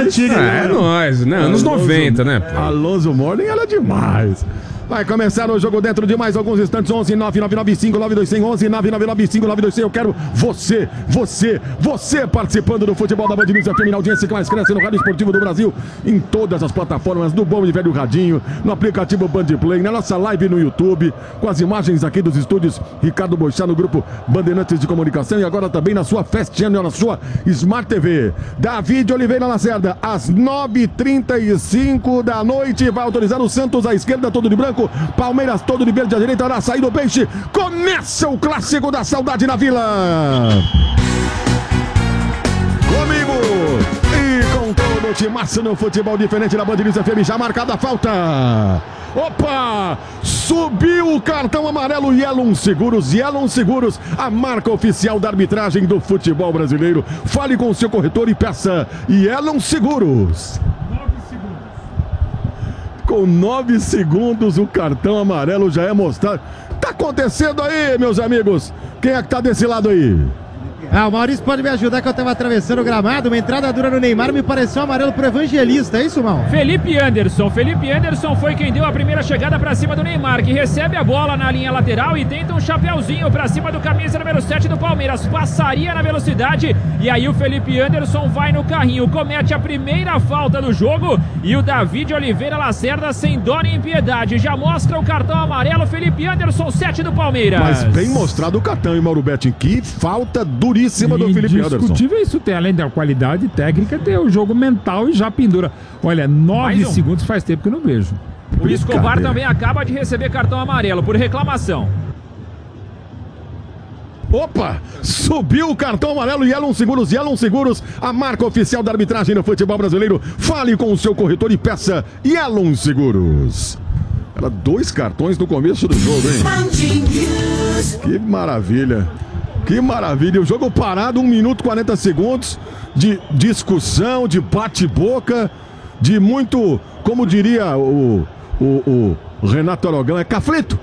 antiga. É nóis, né? Anos 90, né? Alonso Morning era demais. Vai começar o jogo dentro de mais alguns instantes. 11 9995 926 11 9995 926. Eu quero você participando do futebol da Band News FM, na audiência que mais cresce no rádio esportivo do Brasil, em todas as plataformas, do bom e velho radinho, no aplicativo Band Play, na nossa live no YouTube, com as imagens aqui dos estúdios Ricardo Boixá no grupo Bandeirantes de Comunicação, e agora também na sua Fast Channel, na sua Smart TV. David Oliveira Lacerda, às 9h35 da noite, vai autorizar o Santos à esquerda, todo de branco, Palmeiras todo de verde à direita, na saída do Peixe. Começa o clássico da saudade na Vila. Comigo e com todo o timaço no futebol diferente da Band News FM, já marcada a falta. Opa! Subiu o cartão amarelo. Yellow Seguros, a marca oficial da arbitragem do futebol brasileiro. Fale com o seu corretor e peça Yellow Seguros. Com 9 segundos o cartão amarelo já é mostrado. Tá acontecendo aí, meus amigos? Quem é que tá desse lado aí? O Maurício pode me ajudar, que eu tava atravessando o gramado. Uma entrada dura no Neymar, me pareceu amarelo pro Evangelista, é isso, Mal? Felipe Anderson foi quem deu a primeira chegada pra cima do Neymar, que recebe a bola na linha lateral e tenta um chapéuzinho pra cima do camisa número 7 do Palmeiras. Passaria na velocidade e aí o Felipe Anderson vai no carrinho, comete a primeira falta do jogo e o David Oliveira Lacerda, sem dó nem piedade, já mostra o cartão amarelo. Felipe Anderson, 7 do Palmeiras. Mas bem mostrado o cartão, hein, Mauro Betting? Que falta duríssima do Felipe Anderson. Indiscutível isso, tem, além da qualidade técnica, tem o jogo mental e já pendura. Olha, 9 segundos faz tempo que eu não vejo. O Escobar também acaba de receber cartão amarelo por reclamação. Opa! Subiu o cartão amarelo. Yellow Seguros, a marca oficial da arbitragem no futebol brasileiro. Fale com o seu corretor e peça Yellow Seguros. Era 2 cartões no começo do jogo, hein? Que maravilha. Que maravilha, o jogo parado, 1 minuto e 40 segundos de discussão, de bate-boca, de muito, como diria o Renato Aragão, é caflito.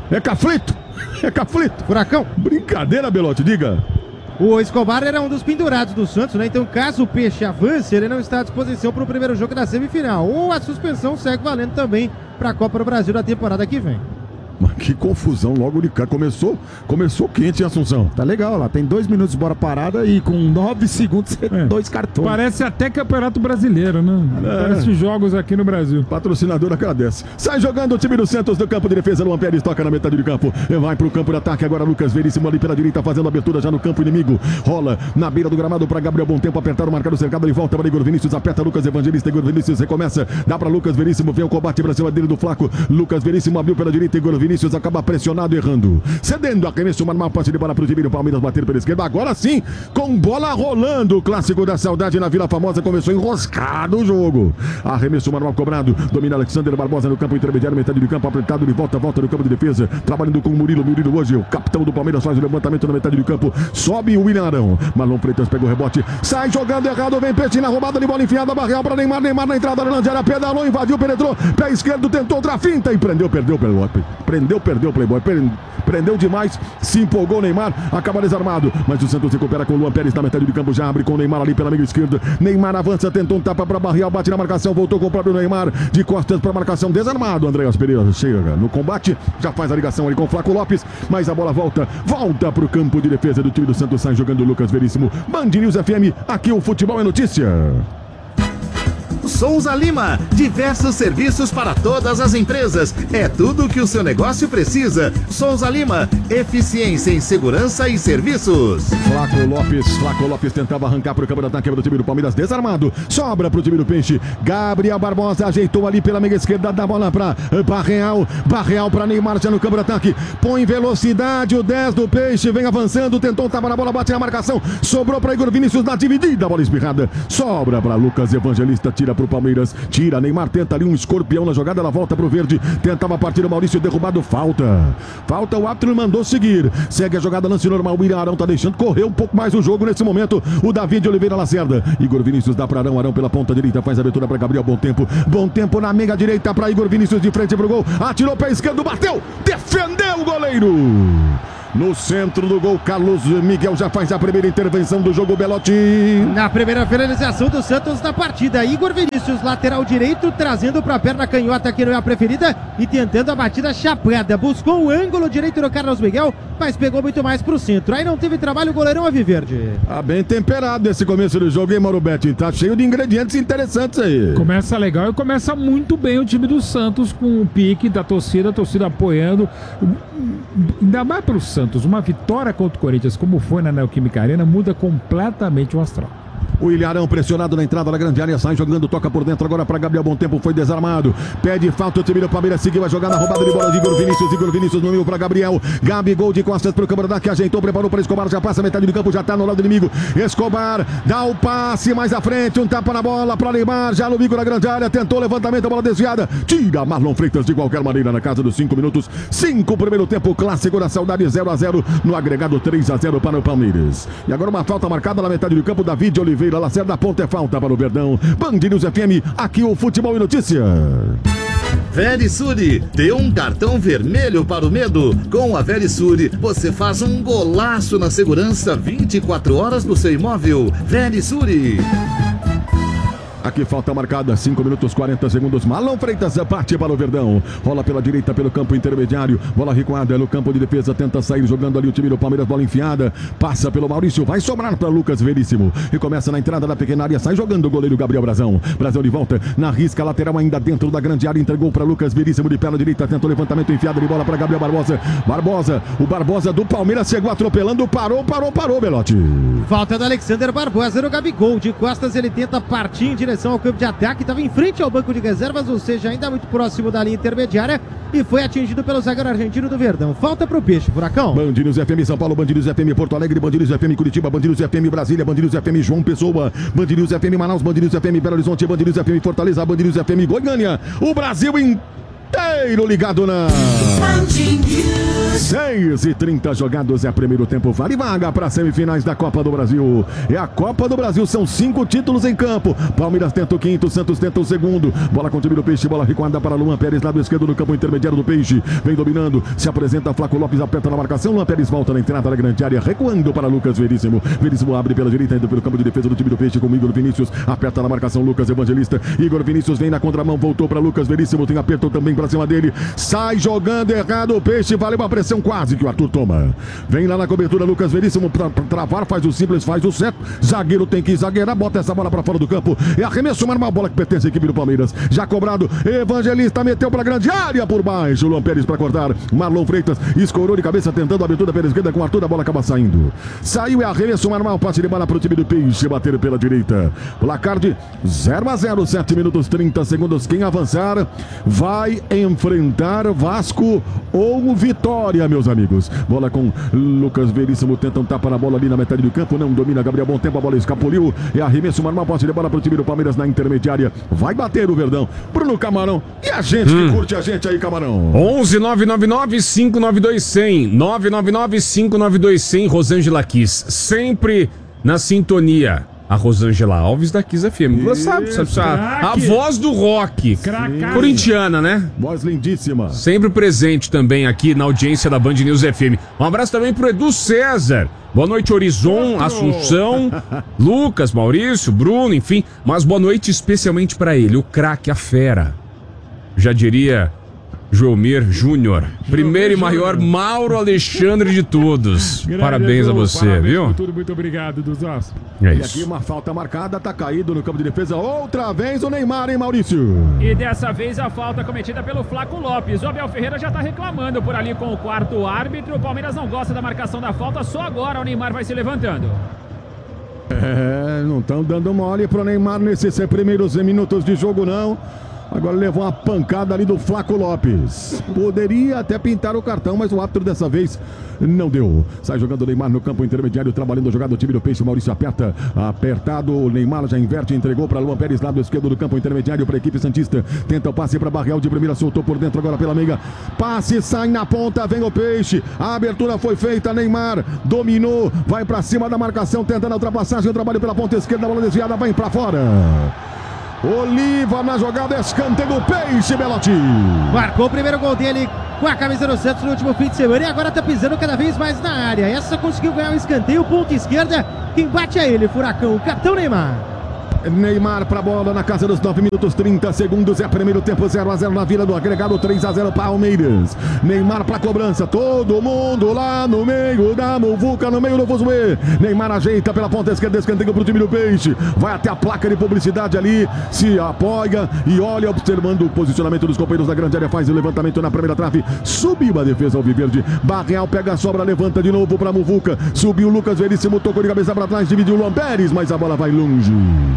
Furacão. Brincadeira, Belotti, diga. O Escobar era um dos pendurados do Santos, né? Então, caso o Peixe avance, ele não está à disposição para o primeiro jogo da semifinal. Ou a suspensão segue valendo também para a Copa do Brasil da temporada que vem. Mas que confusão logo de cara. Começou quente, hein, Assunção? Tá legal lá. Tem 2 minutos de bola parada e com 9 segundos 2 cartões. Parece até Campeonato Brasileiro, né? Parece jogos aqui no Brasil. Patrocinador agradece. Sai jogando o time do Santos do campo de defesa. Luan Pérez toca na metade do campo. Vai pro campo de ataque. Agora Lucas Veríssimo ali pela direita, fazendo abertura já no campo inimigo. Rola na beira do gramado para Gabriel Bom Tempo. Apertaram, marcado o cercado. Ele volta para Igor Vinícius. Aperta Lucas Evangelista. Igor Vinícius recomeça. Dá para Lucas Veríssimo. Vem o combate pra cima dele do Flaco. Lucas Veríssimo abriu pela direita. Igor Vinícius acaba pressionando. Errando, cedendo, arremesso, uma passe de bola pro time do Palmeiras, bater pela esquerda, agora sim, com bola rolando, o clássico da saudade na Vila Famosa, começou enroscado o jogo, arremesso manual cobrado, domina Alexander Barbosa no campo intermediário, metade do campo, apertado, de volta no campo de defesa, trabalhando com o Murilo hoje, o capitão do Palmeiras faz o levantamento na metade do campo, sobe o William Arão, Marlon Freitas pega o rebote, sai jogando errado, vem Peixe na roubada de bola enfiada, Barreal para Neymar na entrada da grande área, pedalou, invadiu, penetrou, pé esquerdo, tentou outra finta e perdeu o Playboy, prendeu demais, se empolgou o Neymar, acaba desarmado, mas o Santos recupera com o Luan Pérez na metade do campo, já abre com o Neymar ali pela meia esquerda, Neymar avança, tentou um tapa para Barreal, bate na marcação, voltou com o próprio Neymar, de costas para marcação, desarmado, Andreas Pereira chega no combate, já faz a ligação ali com o Flaco Lopes, mas a bola volta para o campo de defesa do time do Santos, sai jogando o Lucas Veríssimo. Band News FM, aqui o futebol é notícia. Souza Lima, diversos serviços para todas as empresas. É tudo o que o seu negócio precisa. Souza Lima, eficiência em segurança e serviços. Flaco Lopes tentava arrancar para o campo de ataque do time do Palmeiras, desarmado. Sobra para o time do Peixe. Gabriel Barbosa ajeitou ali pela meia esquerda, dá bola para Barreal para Neymar já no campo de ataque. Põe velocidade, o 10 do Peixe vem avançando, tentou um tapa na bola, bate na marcação. Sobrou para Igor Vinícius na dividida, bola espirrada. Sobra para Lucas Evangelista, tira pro Palmeiras, tira, Neymar tenta ali um escorpião na jogada, ela volta pro verde, tentava partir o Maurício, derrubado, falta, o árbitro mandou seguir, segue a jogada, lance normal, o Arão tá deixando correr um pouco mais o jogo nesse momento, o David Oliveira Lacerda, Igor Vinícius dá pra Arão pela ponta direita, faz a abertura pra Gabriel Bom Tempo na meia direita pra Igor Vinícius de frente pro gol, atirou pé esquerdo, bateu, defendeu o goleiro. No centro do gol, Carlos Miguel já faz a primeira intervenção do jogo, Belotti. Na primeira finalização do Santos na partida, Igor Vinícius. Vinícius, lateral direito, trazendo para a perna canhota, que não é a preferida, e tentando a batida chapada. Buscou o ângulo direito do Carlos Miguel, mas pegou muito mais pro centro. Aí não teve trabalho, o goleirão Aviverde. Tá bem temperado esse começo do jogo, hein, Mauro Betti? Tá cheio de ingredientes interessantes aí. Começa legal e começa muito bem o time do Santos, com o pique da torcida, a torcida apoiando. Ainda mais pro Santos, uma vitória contra o Corinthians, como foi na Neoquímica Arena, muda completamente o astral. O Ilharão pressionado na entrada da grande área, sai jogando, toca por dentro agora para Gabriel Bom Tempo, foi desarmado, pede falta, o time do Palmeiras seguiu a jogada, roubada de bola de Igor Vinícius no meio para Gabriel, Gabigol de costas para o câmara que ajeitou, preparou para Escobar, já passa metade do campo, já tá no lado do inimigo, Escobar dá o passe mais à frente, um tapa na bola para Neymar, já no bico na grande área, tentou o levantamento, a bola desviada, tira Marlon Freitas de qualquer maneira na casa dos 5 minutos, 5 primeiro tempo, clássico da saudade, 0-0 no agregado 3-0 para o Palmeiras. E agora uma falta marcada na metade do campo, David Oliveira, Lacerda, ponta é falta para o Verdão. Band News FM, aqui o Futebol e Notícia. Verisure, dê um cartão vermelho para o medo. Com a Verisure, você faz um golaço na segurança 24 horas do seu imóvel. Verisure. Aqui falta marcada, 5 minutos 40 segundos. Marlon Freitas parte para o Verdão. Rola pela direita, pelo campo intermediário. Bola recuada no campo de defesa. Tenta sair jogando ali o time do Palmeiras. Bola enfiada. Passa pelo Maurício. Vai sobrar para Lucas Veríssimo. E começa na entrada da pequena área. Sai jogando o goleiro Gabriel Brazão. Brazão de volta. Na risca lateral ainda dentro da grande área. Entregou para Lucas Veríssimo de perna direita. Tenta o levantamento enfiado de bola para Gabriel Barbosa. O Barbosa do Palmeiras chegou atropelando. Parou, Belotti. Falta do Alexander Barbosa no Gabigol. De costas ele tenta partir em direção ao campo de ataque, estava em frente ao banco de reservas, ou seja, ainda muito próximo da linha intermediária, e foi atingido pelo zagueiro argentino do Verdão. Falta pro Peixe, Furacão. Band News FM São Paulo, Band News FM Porto Alegre, Band News FM Curitiba, Band News FM Brasília, Band News FM João Pessoa, Band News FM Manaus, Band News FM Belo Horizonte, Band News FM Fortaleza, Band News FM Goiânia, o Brasil inteiro ligado na 6h30 jogados, é primeiro tempo, vale vaga para semifinais da Copa do Brasil. É a Copa do Brasil, são 5 títulos em campo. Palmeiras tenta o quinto, Santos tenta o segundo. Bola com o time do Peixe, bola recuada para Luan Pérez, lado esquerdo no campo intermediário do Peixe. Vem dominando, se apresenta Flaco Lopes, aperta na marcação. Luan Pérez volta na entrada da grande área, recuando para Lucas Veríssimo. Veríssimo abre pela direita, indo pelo campo de defesa do time do Peixe com Igor Vinícius. Aperta na marcação Lucas Evangelista. Igor Vinícius vem na contramão, voltou para Lucas Veríssimo, tem aperto também para cima dele. Sai jogando errado o Peixe, vale uma pressão quase que o Arthur toma. Vem lá na cobertura Lucas Veríssimo pra travar, faz o simples, faz o certo. Zagueiro tem que zagueirar, bota essa bola pra fora do campo. É arremesso, uma bola que pertence à equipe do Palmeiras. Já cobrado, Evangelista meteu pra grande área por baixo. Luan Pérez pra cortar. Marlon Freitas escorou de cabeça tentando a abertura pela esquerda com o Arthur, a bola acaba saindo. Saiu, é arremesso, normal, passe de bola pro time do Peixe, bater pela direita. Placar de 0-0, 7 minutos 30 segundos. Quem avançar vai enfrentar Vasco ou Vitória, meus amigos. Bola com Lucas Veríssimo, tenta um tapa na bola ali na metade do campo, não domina Gabriel Bom Tempo, a bola escapuliu, é arremesso normal, passe de bola pro time do Palmeiras na intermediária, vai bater o Verdão, Bruno Camarão, e a gente que curte a gente aí, Camarão. 11-999-592-100, 999-592-100, Rosângela Kiss, sempre na sintonia. A Rosângela Alves da Kiss FM. Sabe, a voz do rock. Corintiana, né? Voz lindíssima. Sempre presente também aqui na audiência da Band News FM. Um abraço também pro Edu César. Boa noite, Horizon, Assunção, Lucas, Maurício, Bruno, enfim. Mas boa noite especialmente para ele, o craque, a fera. Já diria Joelmir Júnior. Primeiro e maior Mauro Alexandre de todos. Parabéns a você, parabéns, viu? Por tudo, muito obrigado, dos nossos. É e isso. aqui uma falta marcada, tá caído no campo de defesa. Outra vez o Neymar, hein, Maurício? E dessa vez a falta cometida pelo Flaco Lopes. O Abel Ferreira já tá reclamando por ali com o quarto árbitro. O Palmeiras não gosta da marcação da falta, só agora o Neymar vai se levantando. Não estão dando mole pro Neymar nesses primeiros minutos de jogo, não. Agora levou uma pancada ali do Flaco Lopes. Poderia até pintar o cartão, mas o árbitro dessa vez não deu. Sai jogando o Neymar no campo intermediário, trabalhando a jogada do time do Peixe. Maurício aperta, apertado. O Neymar já inverte, entregou para Luan Pérez, lado esquerdo do campo intermediário para a equipe santista. Tenta o passe para Barreal de primeira, soltou por dentro agora pela meia. Passe, sai na ponta, vem o Peixe. A abertura foi feita, Neymar dominou, vai para cima da marcação, tentando a ultrapassagem. O trabalho pela ponta esquerda, a bola desviada, vai para fora. Oliva na jogada, escanteio do Peixe, Belotti. Marcou o primeiro gol dele com a camisa do Santos no último fim de semana e agora tá pisando cada vez mais na área. Essa conseguiu ganhar o escanteio, ponta esquerda. Quem bate é ele, Furacão, o capitão Neymar. Neymar pra bola na casa dos 9 minutos 30 segundos. É primeiro tempo, 0-0 na Vila do Agregado, 3-0 Palmeiras. Neymar pra cobrança, todo mundo lá no meio da muvuca, no meio do fuzuê. Neymar ajeita pela ponta esquerda, escanteio pro time do Peixe. Vai até a placa de publicidade ali, se apoia e olha, observando o posicionamento dos companheiros da grande área. Faz o levantamento na primeira trave, subiu a defesa alviverde. Barreal pega a sobra, levanta de novo pra muvuca. Subiu o Lucas Veríssimo, tocou de cabeça pra trás, dividiu o Luan Pérez, mas a bola vai longe.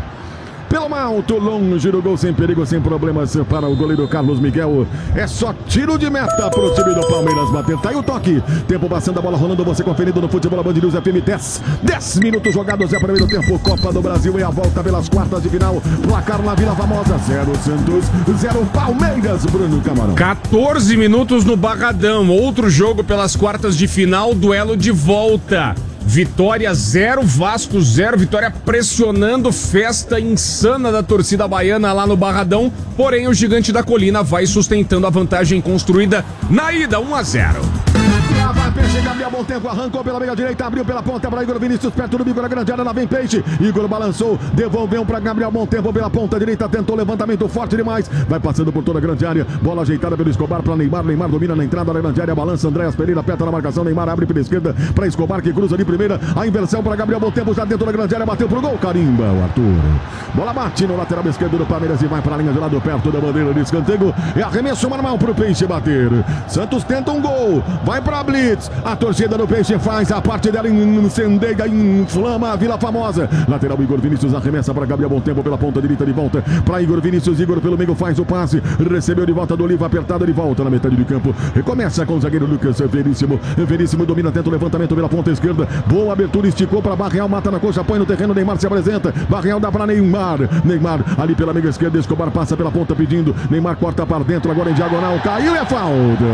Pelo alto, longe do gol, sem perigo, sem problemas para o goleiro Carlos Miguel. É só tiro de meta pro time do Palmeiras bater. Tá aí o toque. Tempo passando, a bola rolando, você conferindo no Futebol Band News FM. 10 minutos jogados, é primeiro tempo. Copa do Brasil e a volta pelas quartas de final. Placar na Vila Famosa, 0 Santos, 0 Palmeiras. Bruno Camarão. 14 minutos no Barradão. Outro jogo pelas quartas de final, duelo de volta. Vitória 0, Vasco 0, Vitória pressionando, festa insana da torcida baiana lá no Barradão, porém o Gigante da Colina vai sustentando a vantagem construída na ida, 1-0. Lá vai Peixe, Gabriel Bom Tempo, arrancou pela meia direita, abriu pela ponta para Igor Vinícius, perto do bico da grande área, lá vem Peixe, Igor balançou, devolveu para Gabriel Bom Tempo pela ponta direita, tentou levantamento forte demais, vai passando por toda a grande área, bola ajeitada pelo Escobar para Neymar, Neymar domina na entrada da grande área, balança Andréas Pereira, aperta na marcação, Neymar abre pela esquerda para Escobar, que cruza de primeira, a inversão para Gabriel Bom Tempo, já dentro da grande área, bateu pro gol, carimba o Arthur, bola bate no lateral esquerdo do Palmeiras e vai para a linha de lado, perto da bandeira de escanteio, e arremesso manual pro Peixe bater, Santos tenta um gol, vai para Blitz, a torcida do Peixe faz a parte dela, incendeia, inflama a Vila Famosa. Lateral Igor Vinícius arremessa para Gabriel Bom Tempo pela ponta direita de volta para Igor Vinícius. Igor pelo meio faz o passe, recebeu de volta do Oliva, apertada de volta na metade do campo. Recomeça com o zagueiro Lucas Veríssimo. Veríssimo domina, tenta o levantamento pela ponta esquerda. Boa abertura, esticou para Barreal, mata na coxa, põe no terreno. Neymar se apresenta. Barreal dá para Neymar. Neymar ali pela meia esquerda. Escobar passa pela ponta pedindo. Neymar corta para dentro, agora em diagonal. Caiu, é falta.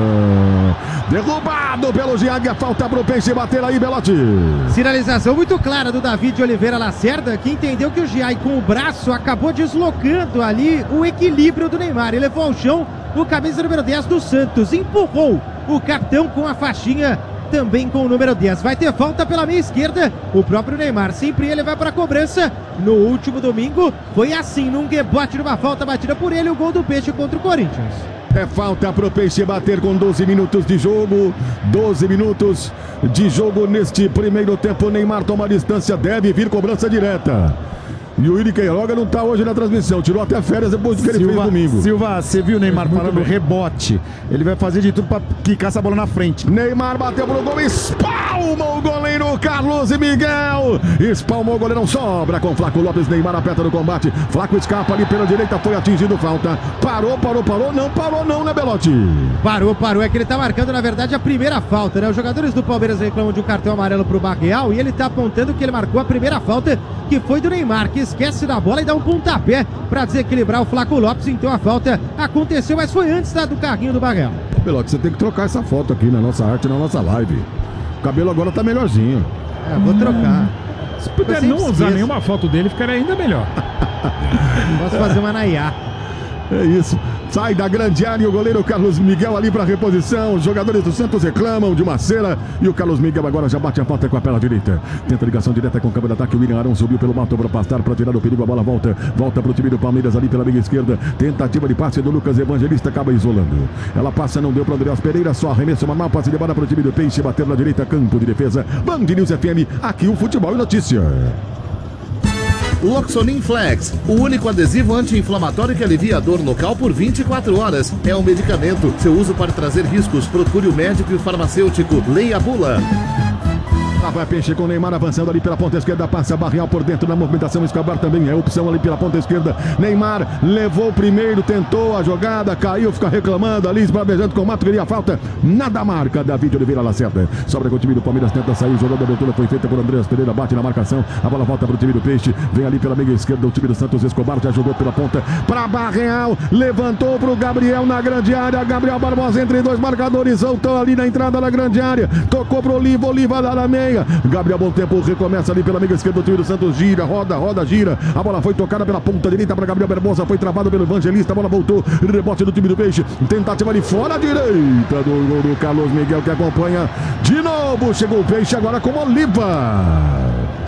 Derrubado pelo Giaga, falta pro Peixe bater aí, Belotti. Sinalização muito clara do David Oliveira Lacerda, que entendeu que o Giai com o braço acabou deslocando ali o equilíbrio do Neymar. Ele levou ao chão o camisa número 10 do Santos, empurrou o capitão com a faixinha também com o número 10. Vai ter falta pela meia esquerda, o próprio Neymar, sempre ele vai para a cobrança. No último domingo foi assim, num rebote, numa falta batida por ele, o gol do Peixe contra o Corinthians. É falta pro Peixe bater com 12 minutos de jogo. 12 minutos de jogo neste primeiro tempo. Neymar toma distância, deve vir cobrança direta. E o Yuri Queiroga não tá hoje na transmissão. Tirou até férias depois do que ele fez domingo. Silva, você viu o Neymar falando rebote. Ele vai fazer de tudo pra quicar essa bola na frente. Neymar bateu pro gol, espalma o goleiro Carlos Miguel. Espalmou o goleirão, sobra com Flaco Lopes. Neymar aperta no combate. Flaco escapa ali pela direita, foi atingido, falta. Parou, não, né, Belotti? Parou. É que ele tá marcando, na verdade, a primeira falta, né? Os jogadores do Palmeiras reclamam de um cartão amarelo pro Barreal e ele tá apontando que ele marcou a primeira falta, que foi do Neymar, que esquece da bola e dá um pontapé para desequilibrar o Flaco Lopes. Então a falta aconteceu, mas foi antes do carrinho do Barreal. Belotti, você tem que trocar essa foto aqui na nossa arte, na nossa live. O cabelo agora tá melhorzinho. Vou trocar. Se puder não usar nenhuma foto dele, ficaria ainda melhor. Posso fazer uma Nayá. É isso. Sai da grande área o goleiro Carlos Miguel ali para reposição. Os jogadores do Santos reclamam de uma cera. E o Carlos Miguel agora já bate a falta com a perna direita. Tenta ligação direta com o campo de ataque. O William Arão subiu pelo mato para pastar, para tirar o perigo. A bola volta para o time do Palmeiras ali pela meia esquerda. Tentativa de passe do Lucas Evangelista, acaba isolando. Ela passa, não deu para o Andreas Pereira. Só arremesso manual, passe de bola para o time do Peixe. Bater na direita, campo de defesa. Band News FM, aqui o futebol e notícia. Loxonin Flex, o único adesivo anti-inflamatório que alivia a dor local por 24 horas. É um medicamento. Seu uso pode trazer riscos. Procure o médico e o farmacêutico. Leia a bula. Lá vai Peixe com o Neymar avançando ali pela ponta esquerda, passa Barreal por dentro na movimentação, Escobar também é opção ali pela ponta esquerda. Neymar levou primeiro, tentou a jogada, caiu, fica reclamando ali, esbravejando com o mato, queria a falta, nada marca. David Oliveira Lacerda, sobra com o time do Palmeiras, tenta sair, jogando a abertura foi feita por Andreas Pereira, bate na marcação, a bola volta para o time do Peixe, vem ali pela meia esquerda o time do Santos. Escobar já jogou pela ponta para Barreal, levantou para o Gabriel na grande área, Gabriel Barbosa entre dois marcadores, voltou ali na entrada da grande área, tocou para o Oliva lá na meia. Gabriel Bom Tempo recomeça ali pela meia esquerda do time do Santos, gira, roda, gira. A bola foi tocada pela ponta direita para Gabriel Barbosa, foi travado pelo Evangelista, a bola voltou, rebote do time do Peixe, tentativa ali fora à direita do gol do Carlos Miguel, que acompanha de novo, chegou o Peixe agora com Oliva.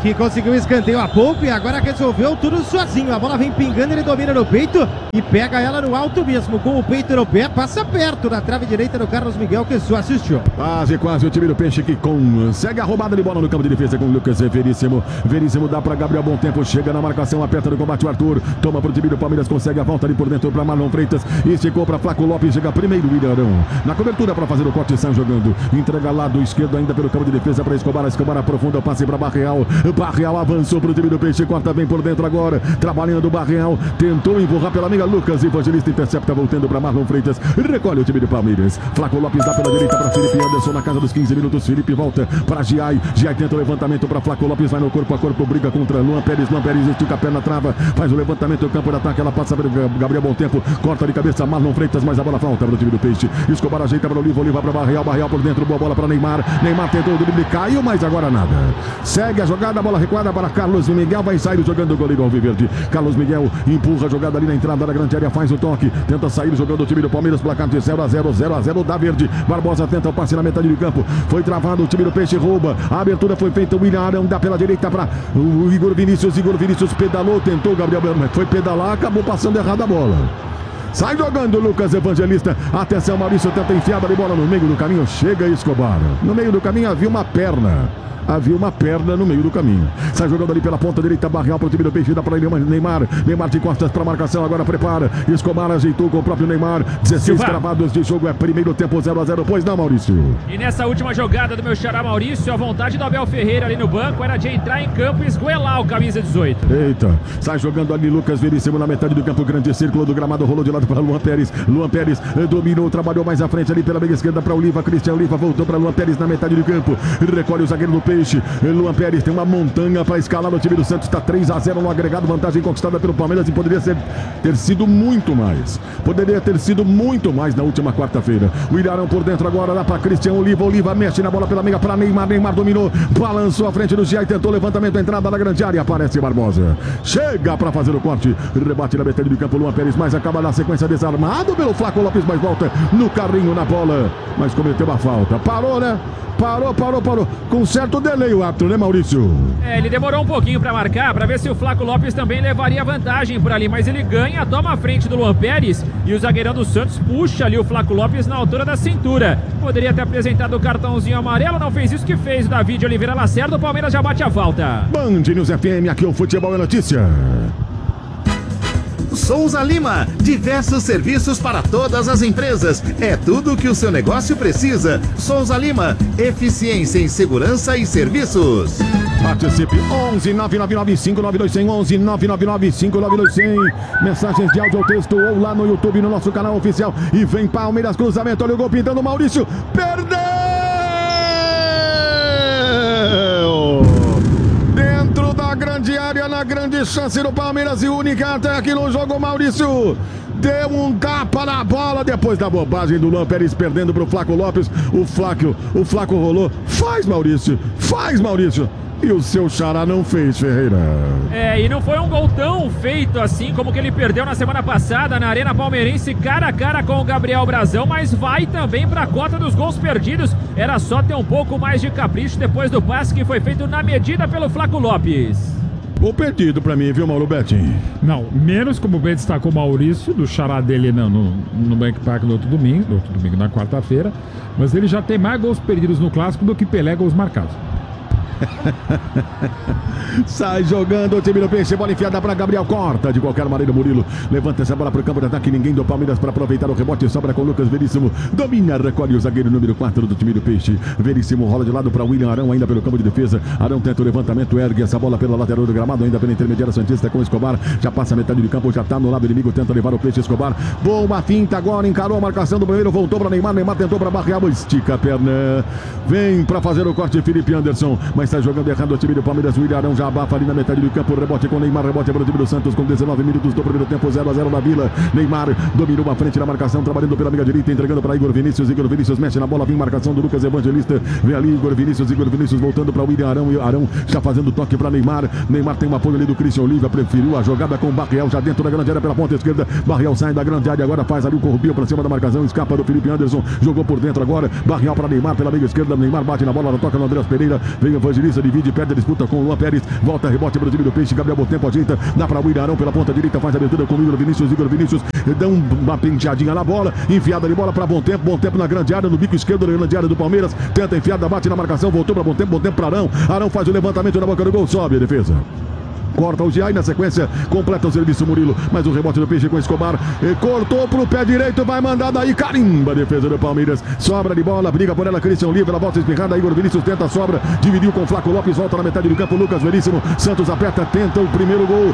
que conseguiu escanteio há pouco e agora resolveu tudo sozinho. A bola vem pingando, ele domina no peito e pega ela no alto mesmo. Com o peito no pé, passa perto da trave direita do Carlos Miguel, que só assistiu. Quase o time do Peixe que consegue a roubada de bola no campo de defesa com o Lucas Veríssimo. Veríssimo dá para Gabriel Bom Tempo, chega na marcação, aperta no combate o Arthur. Toma pro time do Palmeiras, consegue a volta ali por dentro para Marlon Freitas. Esticou para Flaco Lopes, chega primeiro o William Arão. Na cobertura para fazer o corte, sai jogando. Entrega lado esquerdo ainda pelo campo de defesa para Escobar. Escobar aprofunda o passe para Barreal. Barreal avançou pro time do Peixe, corta bem por dentro agora. Trabalhando o Barreal, tentou empurrar pela amiga Lucas. Evangelista intercepta, voltando para Marlon Freitas. Recolhe o time do Palmeiras. Flaco Lopes dá pela direita para Felipe Anderson na casa dos 15 minutos. Felipe volta para Giai. Giai tenta o levantamento para Flaco Lopes, vai no corpo a corpo, briga contra Luan Pérez. Luan Pérez estica a perna, trava, faz o levantamento, o campo de ataque, ela passa pelo Gabriel Bom Tempo, corta de cabeça Marlon Freitas, mas a bola falta para o time do Peixe. Escobar ajeita para Oliva, Oliva para Barreal, Barreal por dentro, boa bola para Neymar. Neymar tentou o drible, caiu, mas agora nada. Segue a jogada, a bola recuada para Carlos Miguel, vai sair jogando o goleiro Alviverde. Carlos Miguel empurra a jogada ali na entrada da grande área, faz o toque, tenta sair jogando o time do Palmeiras, placar de 0-0, 0-0 da Verde. Barbosa tenta o passe na metade do campo, foi travado, o time do Peixe rouba, a abertura foi feita, o William Arão dá pela direita para o Igor Vinícius pedalou, tentou, Gabriel foi pedalar, acabou passando errado a bola. Sai jogando o Lucas Evangelista. Atenção, Maurício tenta enfiada de bola no meio do caminho. Chega Escobar. No meio do caminho havia uma perna. Havia uma perna no meio do caminho. Sai jogando ali pela ponta direita, Barreal para o time do Peixe, dá para ele, Neymar. Neymar de costas para marcação, agora prepara. Escobar ajeitou com o próprio Neymar. 16 cravados de jogo, é primeiro tempo 0-0. Pois não, Maurício? E nessa última jogada do meu xará Maurício, a vontade do Abel Ferreira ali no banco era de entrar em campo e esgoelar o camisa 18. Eita, sai jogando ali Lucas Veríssimo na metade do campo, grande círculo do gramado, rolou de lado para Luan Pérez. Luan Pérez dominou, trabalhou mais à frente ali pela meia esquerda para Oliva. Cristian Oliva voltou para Luan Pérez na metade do campo. Recolhe o zagueiro do Peixe. Luan Pérez tem uma montanha para escalar. O time do Santos está 3-0 no agregado, vantagem conquistada pelo Palmeiras e poderia ter sido muito mais. Poderia ter sido muito mais na última quarta-feira. O Ilharão por dentro agora, dá para Cristian Oliva. Oliva mexe na bola pela meia para Neymar. Neymar dominou, balançou à frente do Giai, tentou levantamento, entrada na grande área. Aparece Barbosa. Chega para fazer o corte. Rebate na metade do campo. Luan Pérez, mas acaba na sequência desarmado pelo Flaco Lopes, mas volta no carrinho na bola. Mas cometeu uma falta. Parou, né? Parou. Com certo delay o árbitro, né, Maurício? Ele demorou um pouquinho pra marcar, pra ver se o Flaco Lopes também levaria vantagem por ali, mas ele ganha, toma a frente do Luan Pérez e o zagueirão do Santos puxa ali o Flaco Lopes na altura da cintura. Poderia ter apresentado o cartãozinho amarelo, não fez isso que fez o David Oliveira Lacerda, o Palmeiras já bate a falta. Band News FM, aqui o Futebol é Notícia. Souza Lima, diversos serviços para todas as empresas. É tudo o que o seu negócio precisa. Souza Lima, eficiência em segurança e serviços. Participe 11 999 5921 11 999 5921. Mensagens de áudio ou texto ou lá no YouTube no nosso canal oficial. E vem Palmeiras, cruzamento, olha o gol pintando, Maurício. Perdeu! Dentro da grande área, na grande chance do Palmeiras e única até aqui no jogo, Maurício. Deu um tapa na bola depois da bobagem do Luan Pérez perdendo para o Flaco Lopes. O Flaco rolou. Faz, Maurício. E o seu xará não fez, Ferreira. E não foi um gol tão feito assim como que ele perdeu na semana passada na Arena Palmeirense, cara a cara com o Gabriel Brazão, mas vai também para a cota dos gols perdidos. Era só ter um pouco mais de capricho depois do passe que foi feito na medida pelo Flaco Lopes. Gol perdido pra mim, viu, Mauro Betti? Não, menos como bem destacou o Maurício, do xará dele no Bank Park no outro domingo, na quarta-feira, mas ele já tem mais gols perdidos no Clássico do que Pelé gols marcados. Sai jogando o time do Peixe, bola enfiada para Gabriel, corta de qualquer maneira Murilo, levanta essa bola para o campo de ataque, ninguém do Palmeiras para aproveitar o rebote, sobra com Lucas Veríssimo, domina, recolhe o zagueiro número 4 do time do Peixe. Veríssimo rola de lado para William Arão, ainda pelo campo de defesa. Arão tenta o levantamento, ergue essa bola pela lateral do gramado, ainda pela intermediária santista com Escobar, já passa a metade do campo, já está no lado inimigo, tenta levar o Peixe. Escobar, boa finta agora, encarou a marcação do primeiro, voltou para Neymar, Neymar tentou para Barreal, estica a perna, vem para fazer o corte Felipe Anderson, mas está jogando errado o time do Palmeiras. O William Arão já abafa ali na metade do campo, rebote com Neymar, rebote para o time do Santos com 19 minutos do primeiro tempo, 0-0 na Vila. Neymar dominou a frente na marcação, trabalhando pela amiga direita, entregando para Igor Vinícius mexe na bola, vem marcação do Lucas Evangelista, vem ali Igor Vinícius voltando para o William Arão, e Arão já fazendo toque para Neymar tem um apoio ali do Cristian Oliva, preferiu a jogada com o Barreal já dentro da grande área pela ponta esquerda. Barreal sai da grande área, agora faz ali o corrupio para cima da marcação, escapa do Felipe Anderson, jogou por dentro agora, Barreal para Neymar pela meia esquerda, Neymar bate na bola, toca no Andrés Pereira, vem agiliza, divide, perde a disputa com o Luan Pérez. Volta, rebote para o time do Peixe. Gabriel Bom Tempo ajeita. Dá para o Irarão pela ponta direita. Faz a abertura com o Igor Vinícius. Igor Vinícius dá uma penteadinha na bola. Enfiada de bola para Bom Tempo. Bom Tempo na grande área, no bico esquerdo da grande área do Palmeiras. Tenta enfiada, bate na marcação. Voltou para Bom Tempo para Arão. Arão faz o levantamento na boca do gol. Sobe a defesa. Corta o Giai na sequência, completa o serviço Murilo, mas o rebote do Peixe com Escobar, cortou pro pé direito, vai mandar daí, carimba a defesa do Palmeiras, sobra de bola, briga por ela, Christian Livre, ela volta espirrada, Igor Vinícius tenta a sobra, dividiu com Flaco Lopes, volta na metade do campo, Lucas Veríssimo, Santos aperta, tenta o primeiro gol,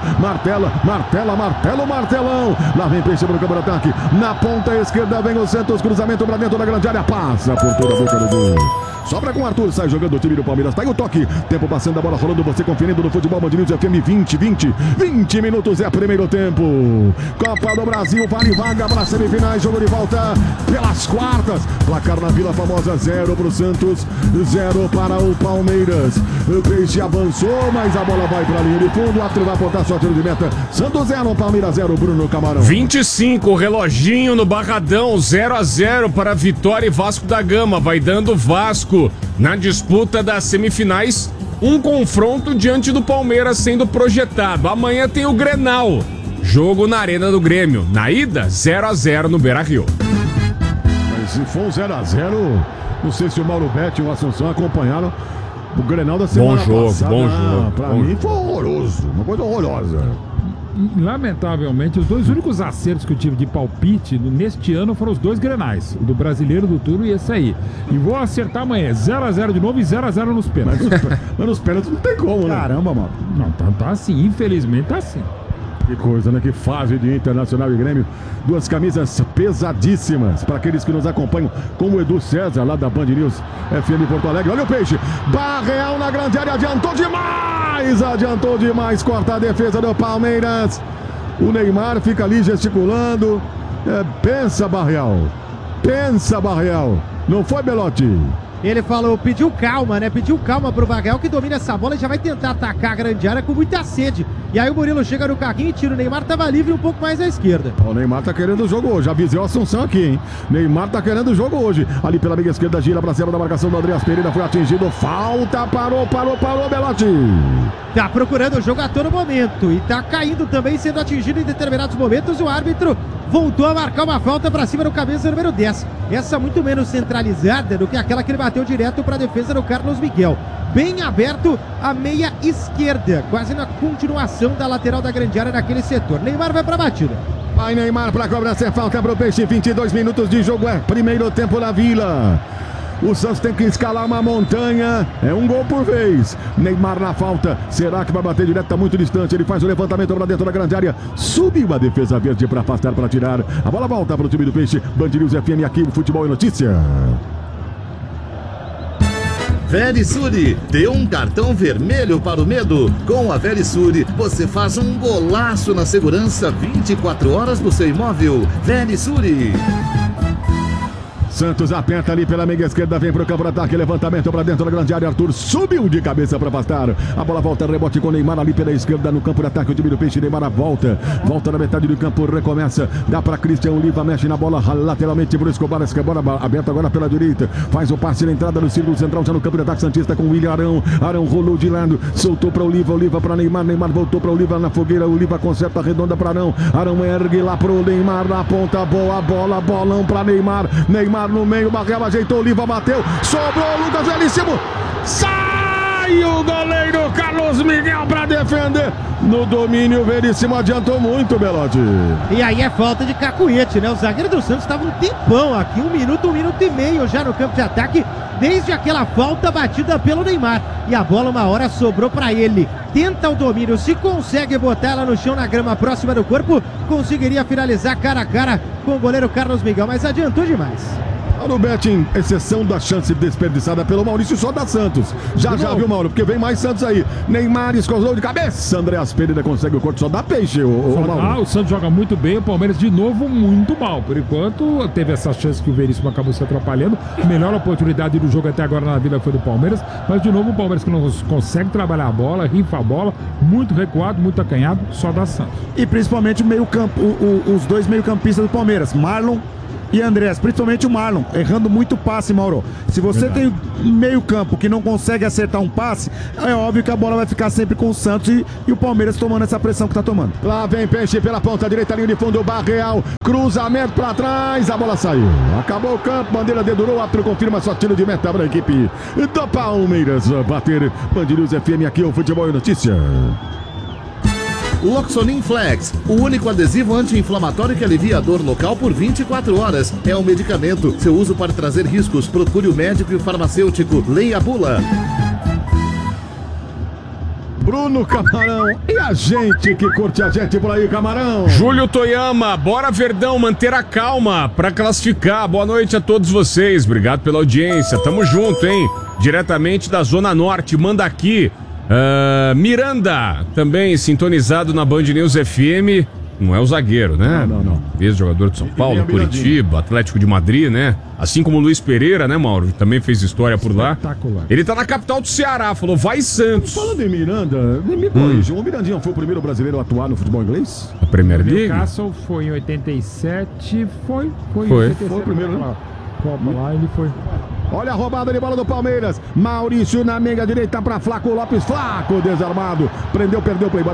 martelão, lá vem Peixe pro campo de ataque, na ponta esquerda vem o Santos, cruzamento pra dentro da grande área, passa por toda a boca do gol. Sobra com o Arthur, sai jogando o time do Palmeiras. Tá aí o toque. Tempo passando a bola rolando. Você conferindo no futebol Band News FM 20 minutos é primeiro tempo. Copa do Brasil, vale vaga para as semifinais. Jogo de volta pelas quartas. Placar na Vila Famosa, 0 para o Santos, 0 para o Palmeiras. O Peixe avançou, mas a bola vai para a linha de fundo. O Arthur vai apontar só tiro de meta. Santos 0, Palmeiras 0, Bruno Camarão. 25, reloginho no Barradão, 0-0 para Vitória e Vasco da Gama. Vai dando Vasco na disputa das semifinais, um confronto diante do Palmeiras sendo projetado. Amanhã tem o Grenal, jogo na Arena do Grêmio. Na ida, 0-0 no Beira-Rio. Mas se for um 0-0, não sei se o Mauro Betti e o Assunção acompanharam o Grenal da semana passada. Bom jogo. Pra mim foi horroroso, uma coisa horrorosa. Lamentavelmente, os dois únicos acertos que eu tive de palpite neste ano foram os dois Grenais, o do Brasileiro do Turno e esse aí. E vou acertar amanhã, 0-0 de novo e 0-0 nos pênaltis. Mas nos pênaltis não tem como, né? Caramba, mano. Não, tá assim, infelizmente tá assim. Que coisa, né? Que fase de Internacional e Grêmio. Duas camisas pesadíssimas para aqueles que nos acompanham, como o Edu César, lá da Band News FM Porto Alegre. Olha o Peixe. Barreal na grande área, adiantou demais. Corta a defesa do Palmeiras. O Neymar fica ali gesticulando. Pensa, Barreal. Não foi, Belotti? Ele falou, pediu calma, né? Pediu calma pro Barreal, que domina essa bola e já vai tentar atacar a grande área com muita sede. E aí o Murilo chega no carrinho e tira. O Neymar tava livre um pouco mais à esquerda. O Neymar tá querendo o jogo hoje. Avisei o Assunção aqui, hein? Neymar tá querendo o jogo hoje. Ali pela meia esquerda, gira pra cima da marcação do Andreas Pereira. Foi atingido. Falta. Parou, Belotti. Tá procurando o jogo a todo momento. E tá caindo também, sendo atingido em determinados momentos. O árbitro voltou a marcar uma falta pra cima do camisa número 10. Essa muito menos centralizada do que aquela que ele bateu direto pra defesa do Carlos Miguel. Bem aberto a meia esquerda, quase na continuação da lateral da grande área naquele setor. Neymar vai pra batida. Vai Neymar pra cobrança, falta pro Peixe, 22 minutos de jogo, é primeiro tempo na Vila. O Santos tem que escalar uma montanha, é um gol por vez. Neymar na falta, será que vai bater direto? Tá muito distante, ele faz o levantamento pra dentro da grande área. Subiu a defesa verde pra afastar, pra tirar. A bola volta pro time do Peixe. Band News FM aqui, o Futebol e Notícia. Verisure, dê um cartão vermelho para o medo. Com a Verisure, você faz um golaço na segurança 24 horas do seu imóvel. Verisure. Santos aperta ali pela meia esquerda, vem pro campo de ataque, levantamento para dentro da grande área, Arthur subiu de cabeça para afastar, a bola volta, rebote com Neymar ali pela esquerda no campo de ataque, o time do Peixe, Neymar volta na metade do campo, recomeça, dá para Christian Oliva, mexe na bola lateralmente pro Escobar, bola aberta agora pela direita, faz o passe na entrada no círculo central, já no campo de ataque santista com o William Arão rolou de lado, soltou para Oliva para Neymar voltou para Oliva na fogueira, Oliva conserta redonda para Arão ergue lá pro Neymar, na ponta, boa bola, bolão para Neymar no meio, Barreal ajeitou, Oliva bateu, sobrou, Lucas Veríssimo, sai o goleiro Carlos Miguel para defender, no domínio, Veríssimo adiantou muito, Belotti. E aí é falta de cacuete, né? O zagueiro do Santos estava um tempão aqui, 1 minuto e meio já no campo de ataque, desde aquela falta batida pelo Neymar, e a bola uma hora sobrou para ele, tenta o domínio, se consegue botar ela no chão na grama próxima do corpo, conseguiria finalizar cara a cara com o goleiro Carlos Miguel, mas adiantou demais. No betting, exceção da chance desperdiçada pelo Maurício, só da Santos. Já, viu, Mauro? Porque vem mais Santos aí. Neymar escosou de cabeça. Andreas Pereira consegue o corte, só dá Peixe. O Santos joga muito bem, o Palmeiras de novo muito mal. Por enquanto, teve essa chance que o Veríssimo acabou se atrapalhando. Melhor oportunidade do jogo até agora na Vila foi do Palmeiras. Mas de novo o Palmeiras que não consegue trabalhar a bola, rifa a bola, muito recuado, muito acanhado, só dá Santos. E principalmente o meio campo, os dois meio campistas do Palmeiras, Marlon e Andrés, principalmente o Marlon, errando muito passe, Mauro. Se você tem meio campo que não consegue acertar um passe, é óbvio que a bola vai ficar sempre com o Santos e o Palmeiras tomando essa pressão que tá tomando. Lá vem Peixe pela ponta direita, linha de fundo, Barreal, cruzamento pra trás, a bola saiu. Acabou o campo, bandeira dedurou, o árbitro confirma só tiro de meta para a equipe do Palmeiras. Bater, Band News FM, aqui o Futebol e Notícia. Loxonin Flex, o único adesivo anti-inflamatório que alivia a dor local por 24 horas. É um medicamento. Seu uso pode trazer riscos. Procure o médico e o farmacêutico. Leia a bula. Bruno Camarão, e a gente que curte a gente por aí, Camarão? Júlio Toyama, bora Verdão, manter a calma pra classificar. Boa noite a todos vocês, obrigado pela audiência, tamo junto, hein? Diretamente da Zona Norte, manda aqui. Miranda, também sintonizado na Band News FM. Não é o zagueiro, né? Não. Ex-jogador de São Paulo, Curitiba, Atlético de Madrid, né? Assim como o Luiz Pereira, né, Mauro? Também fez história por lá. Espetacular. Ele tá na capital do Ceará, falou, vai Santos. Falando em Miranda, me corrija, o Mirandinha foi o primeiro brasileiro a atuar no futebol inglês? A Premier League? Newcastle foi em 87, foi em 87. Foi o primeiro, né? Copa lá, ele foi. Olha a roubada de bola do Palmeiras. Maurício na meia direita para Flaco Lopes. Flaco desarmado. Perdeu o Playboy.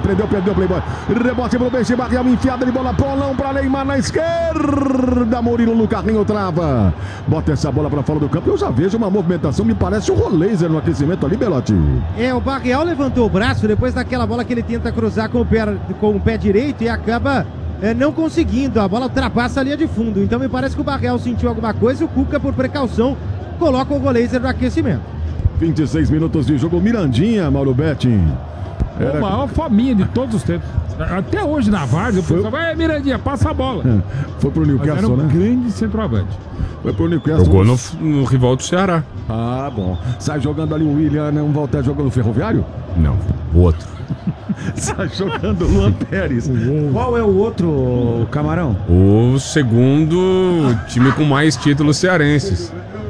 Rebote pro Peixe. Barreal enfiada de bola. Bolão para Neymar na esquerda. Murilo no carrinho trava. Bota essa bola para fora do campo. Eu já vejo uma movimentação. Me parece o Roleiser no aquecimento ali, Belotti. O Barreal levantou o braço depois daquela bola que ele tenta cruzar com o pé direito e acaba não conseguindo. A bola ultrapassa a linha de fundo. Então me parece que o Barreal sentiu alguma coisa e o Cuca, por precaução, coloca o Roleiser no aquecimento. 26 minutos de jogo. Mirandinha, Mauro Betting. A maior faminha de todos os tempos. Até hoje na Várzea, o pessoal vai, Mirandinha, passa a bola. Foi pro Newcastle, era um né? grande centroavante. Foi pro Newcastle. Jogou no rival do Ceará. Ah, bom. Sai jogando ali o William, né? Um Voltaire jogando no Ferroviário? Não, o outro. Sai jogando o Luan Pérez. Qual é o outro, Camarão? O segundo time com mais títulos cearenses.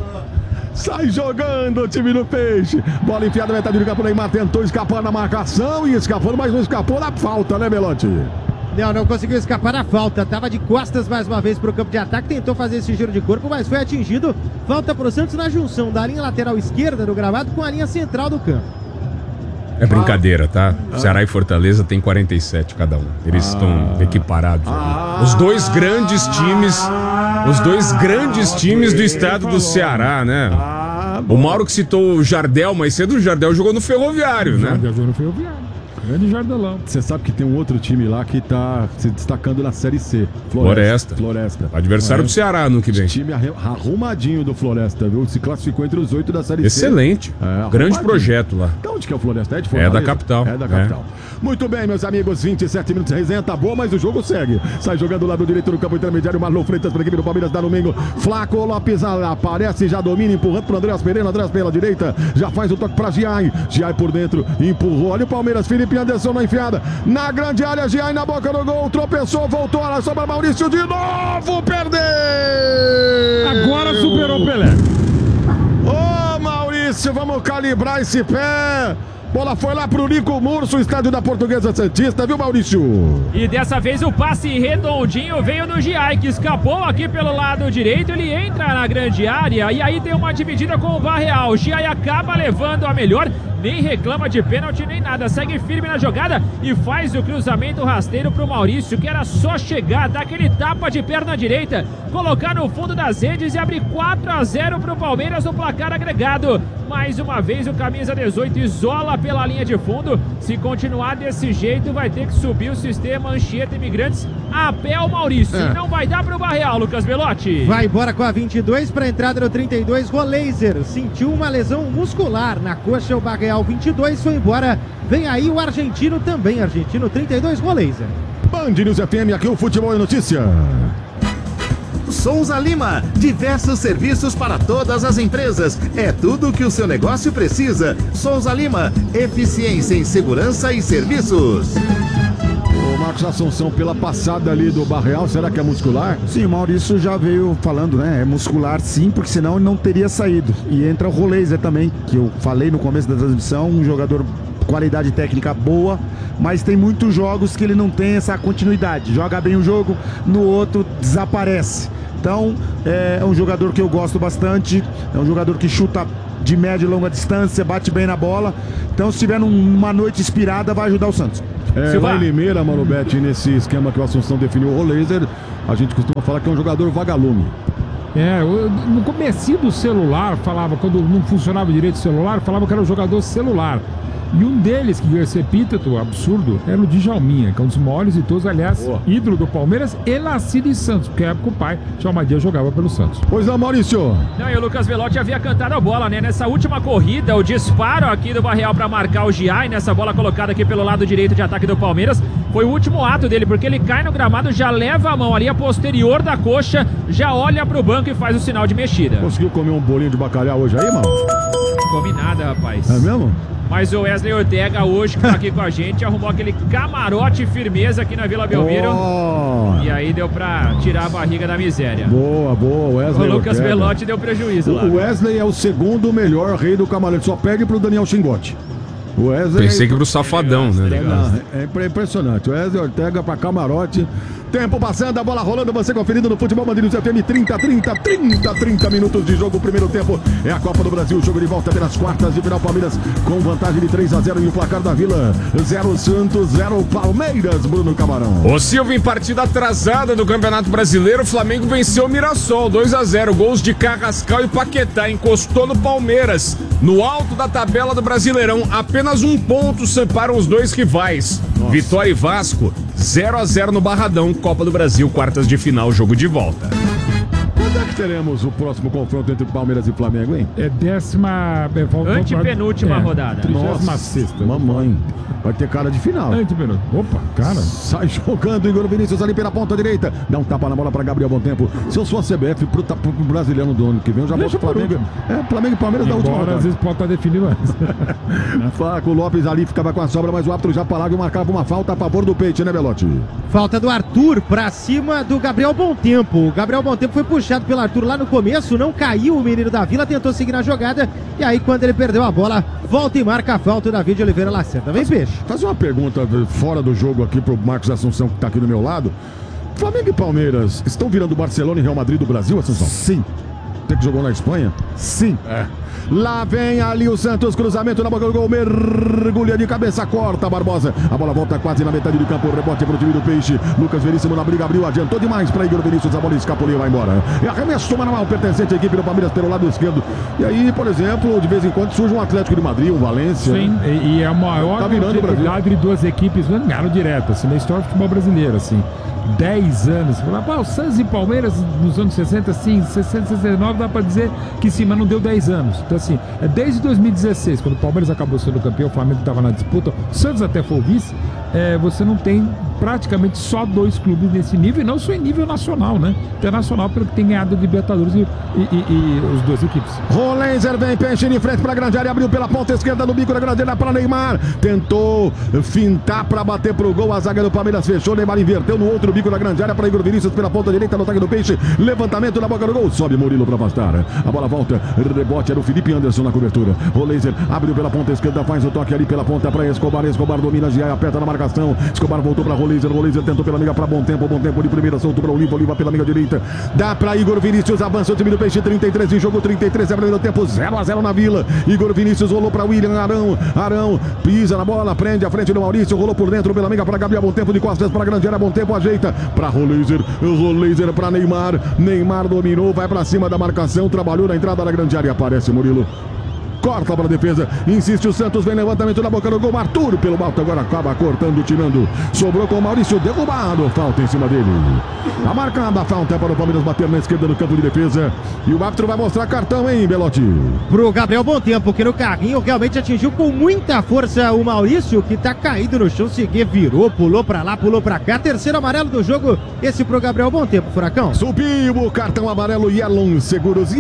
Sai jogando o time do Peixe. Bola enfiada, metade do campo. Neymar tentou escapar na marcação e escapando, mas não escapou na falta, né, Belotti? Não conseguiu escapar da falta. Tava de costas mais uma vez pro campo de ataque. Tentou fazer esse giro de corpo, mas foi atingido. Falta pro Santos na junção da linha lateral esquerda do gramado com a linha central do campo. É brincadeira, tá? Ceará e Fortaleza tem 47 cada um. Eles estão equiparados. Os dois grandes times do estado do Ceará, né? O Mauro que citou o Jardel, mais cedo o Jardel jogou no Ferroviário, né? Jardel jogou no Ferroviário. Grande Jardelão. Você sabe que tem um outro time lá que tá se destacando na Série C. Floresta. Adversário do Ceará no que vem. Time arrumadinho do Floresta, viu? Se classificou entre os 8 da Série C. Excelente. Grande projeto lá. Então onde que é o Floresta? É de Fortaleza? É da capital. É da capital. Muito bem, meus amigos. 27 minutos de resenha. Tá boa, mas o jogo segue. Sai jogando do lado direito do campo intermediário. Marlon Freitas para a equipe do Palmeiras da domingo. Flaco Lopes aparece, já domina, empurrando pro Andrés Pereira. Andrés pela direita. Já faz o toque para Giai. Giai por dentro. Empurrou. Olha o Palmeiras. Felipe Anderson na enfiada. Na grande área. Giai na boca do gol. Tropeçou. Voltou. Ela sobra Maurício de novo. Perdeu. Agora superou o Pelé. Ô Maurício, vamos calibrar esse pé. Bola foi lá pro Nico Murso, estádio da Portuguesa Santista, viu, Maurício? E dessa vez o passe redondinho veio do Giai, que escapou aqui pelo lado direito. Ele entra na grande área e aí tem uma dividida com o Barreal. Giai acaba levando a melhor, nem reclama de pênalti nem nada. Segue firme na jogada e faz o cruzamento rasteiro pro Maurício, que era só chegar, dar aquele tapa de perna direita, colocar no fundo das redes e abrir 4-0 pro Palmeiras no placar agregado. Mais uma vez o camisa 18 isola pela linha de fundo. Se continuar desse jeito, vai ter que subir o sistema Anchieta Imigrantes a pé o Maurício. E não vai dar pro Barreal, Lucas Belotti. Vai embora com a 22 para a entrada no 32. Roleiser sentiu uma lesão muscular na coxa. O Barreal 22 foi embora. Vem aí o argentino também. Argentino 32, Roleiser. Band News FM, aqui o Futebol é Notícia. Souza Lima, diversos serviços para todas as empresas. É tudo o que o seu negócio precisa. Souza Lima, eficiência em segurança e serviços. O Marcos Assunção, pela passada ali do Barreal, será que é muscular? Sim, o Maurício já veio falando, né? É muscular sim, porque senão ele não teria saído. E entra o Roleiser também, que eu falei no começo da transmissão, um jogador qualidade técnica boa, mas tem muitos jogos que ele não tem essa continuidade. Joga bem o jogo, no outro desaparece. Então, é um jogador que eu gosto bastante, é um jogador que chuta de média e longa distância, bate bem na bola. Então, se tiver uma noite inspirada, vai ajudar o Santos. Lá em Limeira, Mano Bet, nesse esquema que o Assunção definiu, o Laser, a gente costuma falar que é um jogador vagalume. No comecinho do celular, falava, quando não funcionava direito o celular, falava que era um jogador celular. E um deles, que ia ser epíteto absurdo, era o Djalminha, que é um dos maiores de todos, aliás, ídolo do Palmeiras e nascido em Santos, porque na época o pai, Djalmadia, jogava pelo Santos. Pois não, Maurício. Não, e o Lucas Velotti havia cantado a bola, né? Nessa última corrida, o disparo aqui do Barreal para marcar o Giai, nessa bola colocada aqui pelo lado direito de ataque do Palmeiras, foi o último ato dele, porque ele cai no gramado, já leva a mão ali, a posterior da coxa, já olha pro banco e faz o sinal de mexida. Conseguiu comer um bolinho de bacalhau hoje aí, mano? Não come nada, rapaz. É mesmo? Mas o Wesley Ortega hoje, que tá aqui com a gente, arrumou aquele camarote firmeza aqui na Vila Belmiro. E aí deu pra tirar a barriga da miséria. Boa, Wesley O Lucas Ortega. Velotti deu prejuízo lá. O Wesley é o segundo melhor rei do camarote, só perde pro Daniel Xingote. O Wesley... Pensei que pro Safadão, né? É impressionante. O Wesley Ortega pra camarote. Tempo passando, a bola rolando, você conferindo no Futebol Band News FM, 30 minutos de jogo, primeiro tempo, é a Copa do Brasil, jogo de volta pelas quartas de final, Palmeiras com vantagem de 3-0 e o placar da Vila, 0 Santos, 0 Palmeiras, Bruno Camarão. O Silvio, em partida atrasada do Campeonato Brasileiro, o Flamengo venceu o Mirassol, 2-0, gols de Carrascal e Paquetá, encostou no Palmeiras, no alto da tabela do Brasileirão, apenas um ponto separam os dois rivais, Vitória e Vasco, 0-0 no Barradão, Copa do Brasil, quartas de final, jogo de volta. Quando é que teremos o próximo confronto entre Palmeiras e Flamengo, hein? É antepenúltima rodada. 36ª. Mamãe. Vai ter cara de final. Antepenúltima. Opa, cara. Sai jogando Igor Vinícius ali pela ponta direita. Dá um tapa na bola pra Gabriel Montempo. Se eu sou a CBF pro brasileiro do ano que vem, eu já boto o Flamengo. Flamengo e Palmeiras da última rodada. Às vezes pode estar definido antes. Flaco Lopes ali ficava com a sobra, mas o árbitro já parava e marcava uma falta a favor do Peixe, né, Belotti? Falta do Arthur pra cima do Gabriel Bontempo. O Gabriel Bontempo foi puxado pelo Arthur lá no começo, não caiu o menino da Vila, tentou seguir na jogada e aí quando ele perdeu a bola, volta e marca a falta. O David Oliveira Lacerda. Vem, Peixe. Fazer uma pergunta fora do jogo aqui pro Marcos Assunção, que tá aqui do meu lado. Flamengo e Palmeiras estão virando Barcelona e Real Madrid do Brasil, Assunção? Sim. Tem que jogou na Espanha? Sim. Lá vem ali o Santos, cruzamento na boca do gol, mergulha de cabeça, corta Barbosa. A bola volta quase na metade do campo, rebote pro time do Peixe. Lucas Veríssimo na briga, abriu, adiantou demais para Igor Vinícius, a bola escapuliu, vai embora. É arremesso manual pertencente à equipe do Palmeiras pelo lado esquerdo. E aí, por exemplo, de vez em quando surge um Atlético de Madrid, um Valência. Sim, e é a maior quantidade de duas equipes não ganharam direto, assim, na história do futebol brasileiro, assim. 10 anos. O Santos e Palmeiras nos anos 60, sim, 60, 69, dá pra dizer que sim, mas não deu 10 anos. Então, assim, é desde 2016, quando o Palmeiras acabou sendo campeão, o Flamengo estava na disputa, o Santos até foi o vice, você não tem praticamente só dois clubes nesse nível, e não só em nível nacional, né? Internacional, pelo que tem ganhado Libertadores e os duas equipes. Rolenzer vem, Peixe de frente pra grande área, abriu pela ponta esquerda no bico da grande área para Neymar, tentou fintar pra bater pro gol, a zaga do Palmeiras fechou, Neymar inverteu no outro bico da grande área para Igor Vinícius pela ponta direita no ataque do Peixe, levantamento na boca do gol, sobe Murilo pra afastar, a bola volta, rebote era o Felipe Anderson na cobertura, Rolenzer abriu pela ponta esquerda, faz o toque ali pela ponta pra Escobar, Escobar domina, Giai aperta na marcação, Escobar voltou pra Rolenzer, Rolenzer tentou pela meia pra Bontempo de primeira, soltou pra Oliva, Oliva pela meia direita, dá pra Igor Vinícius, avança o time do Peixe, 33 em jogo, 33 é primeiro tempo, 0-0 na Vila, Igor Vinícius rolou pra William Arão, pisa na bola, prende a frente do Maurício, rolou por dentro pela meia pra Gabriel Bontempo, de costas pra grande área, Bontempo ajeita pra Rolenzer pra Neymar dominou, vai pra cima da marcação, trabalhou na entrada da grande área, aparece Murilo. Corta para a defesa, insiste o Santos, vem levantamento na boca do gol, Arthur pelo alto, agora acaba cortando, tirando, sobrou com o Maurício, derrubado, falta em cima dele. A marcada a falta para o Palmeiras bater na esquerda do campo de defesa, e o árbitro vai mostrar cartão, hein, Belotti? Pro Gabriel Bontempo, que no carrinho realmente atingiu com muita força o Maurício, que tá caído no chão, seguir, virou, pulou pra lá, pulou pra cá, terceiro amarelo do jogo, esse pro Gabriel Bontempo, Furacão. Subiu o cartão amarelo, Yellow Seguros,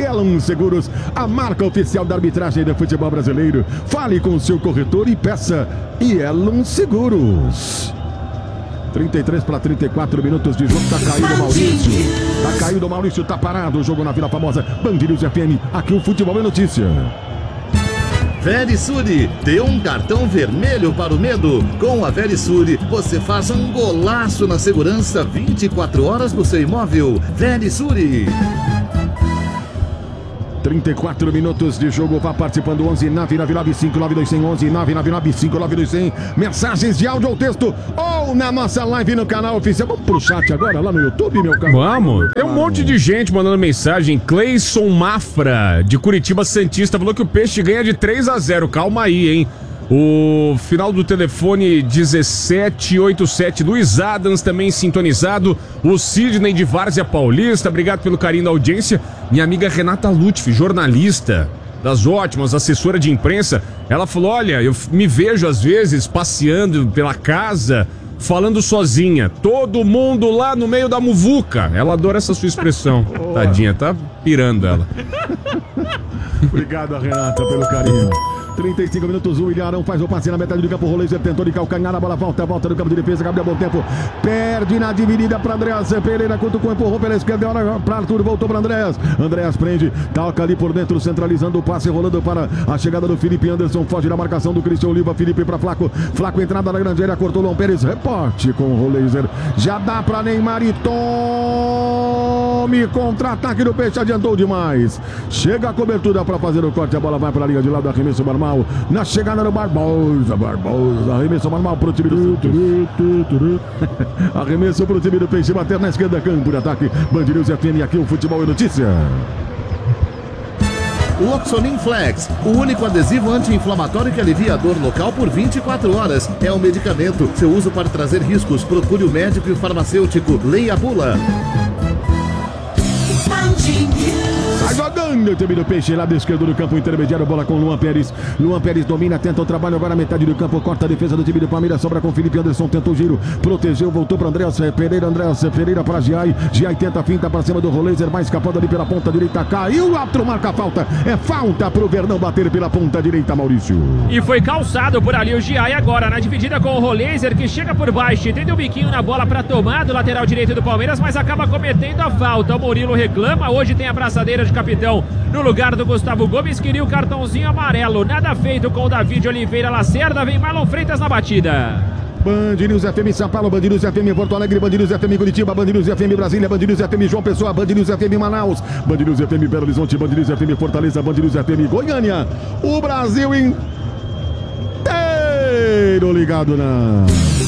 a marca oficial da arbitragem do futebol brasileiro. Fale com o seu corretor e peça Yellow Seguros. 33 para 34 minutos de jogo, tá caído o Maurício, tá parado o jogo na Vila Famosa, Band News FM, aqui o futebol é notícia. Verisure, dê um cartão vermelho para o medo. Com a Verisure, você faz um golaço na segurança 24 horas do seu imóvel. Verisure. 34 minutos de jogo, vá participando, 11 999592100, 11 999592100. Mensagens de áudio ou texto, ou na nossa live no canal oficial. Vamos pro chat agora, lá no YouTube, meu caro. Vamos. Tem um monte de gente mandando mensagem. Cleison Mafra, de Curitiba Santista, falou que o Peixe ganha de 3-0. Calma aí, hein? O final do telefone 1787, Luiz Adams também sintonizado. O Sidney de Várzea Paulista, obrigado pelo carinho da audiência. Minha amiga Renata Lutfi, jornalista das ótimas, assessora de imprensa, ela falou: olha, eu me vejo às vezes passeando pela casa, falando sozinha, todo mundo lá no meio da muvuca. Ela adora essa sua expressão. Tadinha, tá pirando ela. Obrigado, Renata, pelo carinho. 35 minutos, o Ilharão faz o passe na metade do campo, o Roleiser tentou de calcanhar, a bola volta no campo de defesa, Gabriel Bom Tempo, perde na dividida para Andréas Pereira, cutucou, empurrou pela esquerda, hora para Arthur, voltou para Andréas prende, toca ali por dentro, centralizando o passe, rolando para a chegada do Felipe Anderson, foge da marcação do Cristian Oliva, Felipe para Flaco, entrada na grande área, cortou Luan Pérez, reporte com o Roleiser, já dá para Neymar e tome, contra-ataque do Peixe, adiantou demais, chega a cobertura para fazer o corte, a bola vai para a linha de lado, arremesso Barmal, na chegada do Barbosa, arremesso normal pro time do Santos. Arremesso pro time do Peixe, bater na esquerda, campo de ataque. Band News FM, aqui o Futebol é Notícia. O Oxonin Flex, o único adesivo anti-inflamatório que alivia a dor local por 24 horas. É um medicamento. Seu uso pode trazer riscos. Procure o médico e o farmacêutico. Leia a bula. Vai jogando o time do Peixe, lado esquerdo do campo intermediário, bola com Luan Pérez. Luan Pérez domina, tenta o trabalho agora, metade do campo, corta a defesa do time do Palmeiras, sobra com Felipe Anderson, tentou o giro, protegeu, voltou para Andréas Pereira para Giai. Giai tenta a finta para cima do Roleiser, vai escapando ali pela ponta direita, caiu, o árbitro marca a falta. É falta pro Verdão bater pela ponta direita, Maurício. E foi calçado por ali o Giai agora, na dividida com o Roleiser, que chega por baixo e tenta um biquinho na bola para tomar do lateral direito do Palmeiras, mas acaba cometendo a falta. O Murilo reclama, hoje tem a braçadeira de capitão no lugar do Gustavo Gomes, queria o cartãozinho amarelo. Nada feito com o David Oliveira Lacerda, vem Marlon Freitas na batida. Band News FM São Paulo, Band News FM Porto Alegre, Band News FM Curitiba, Band News FM Brasília, Band News FM João Pessoa, Band News FM Manaus, Band News FM Belo Horizonte, Band News FM Fortaleza, Band News FM Goiânia. O Brasil inteiro ligado na...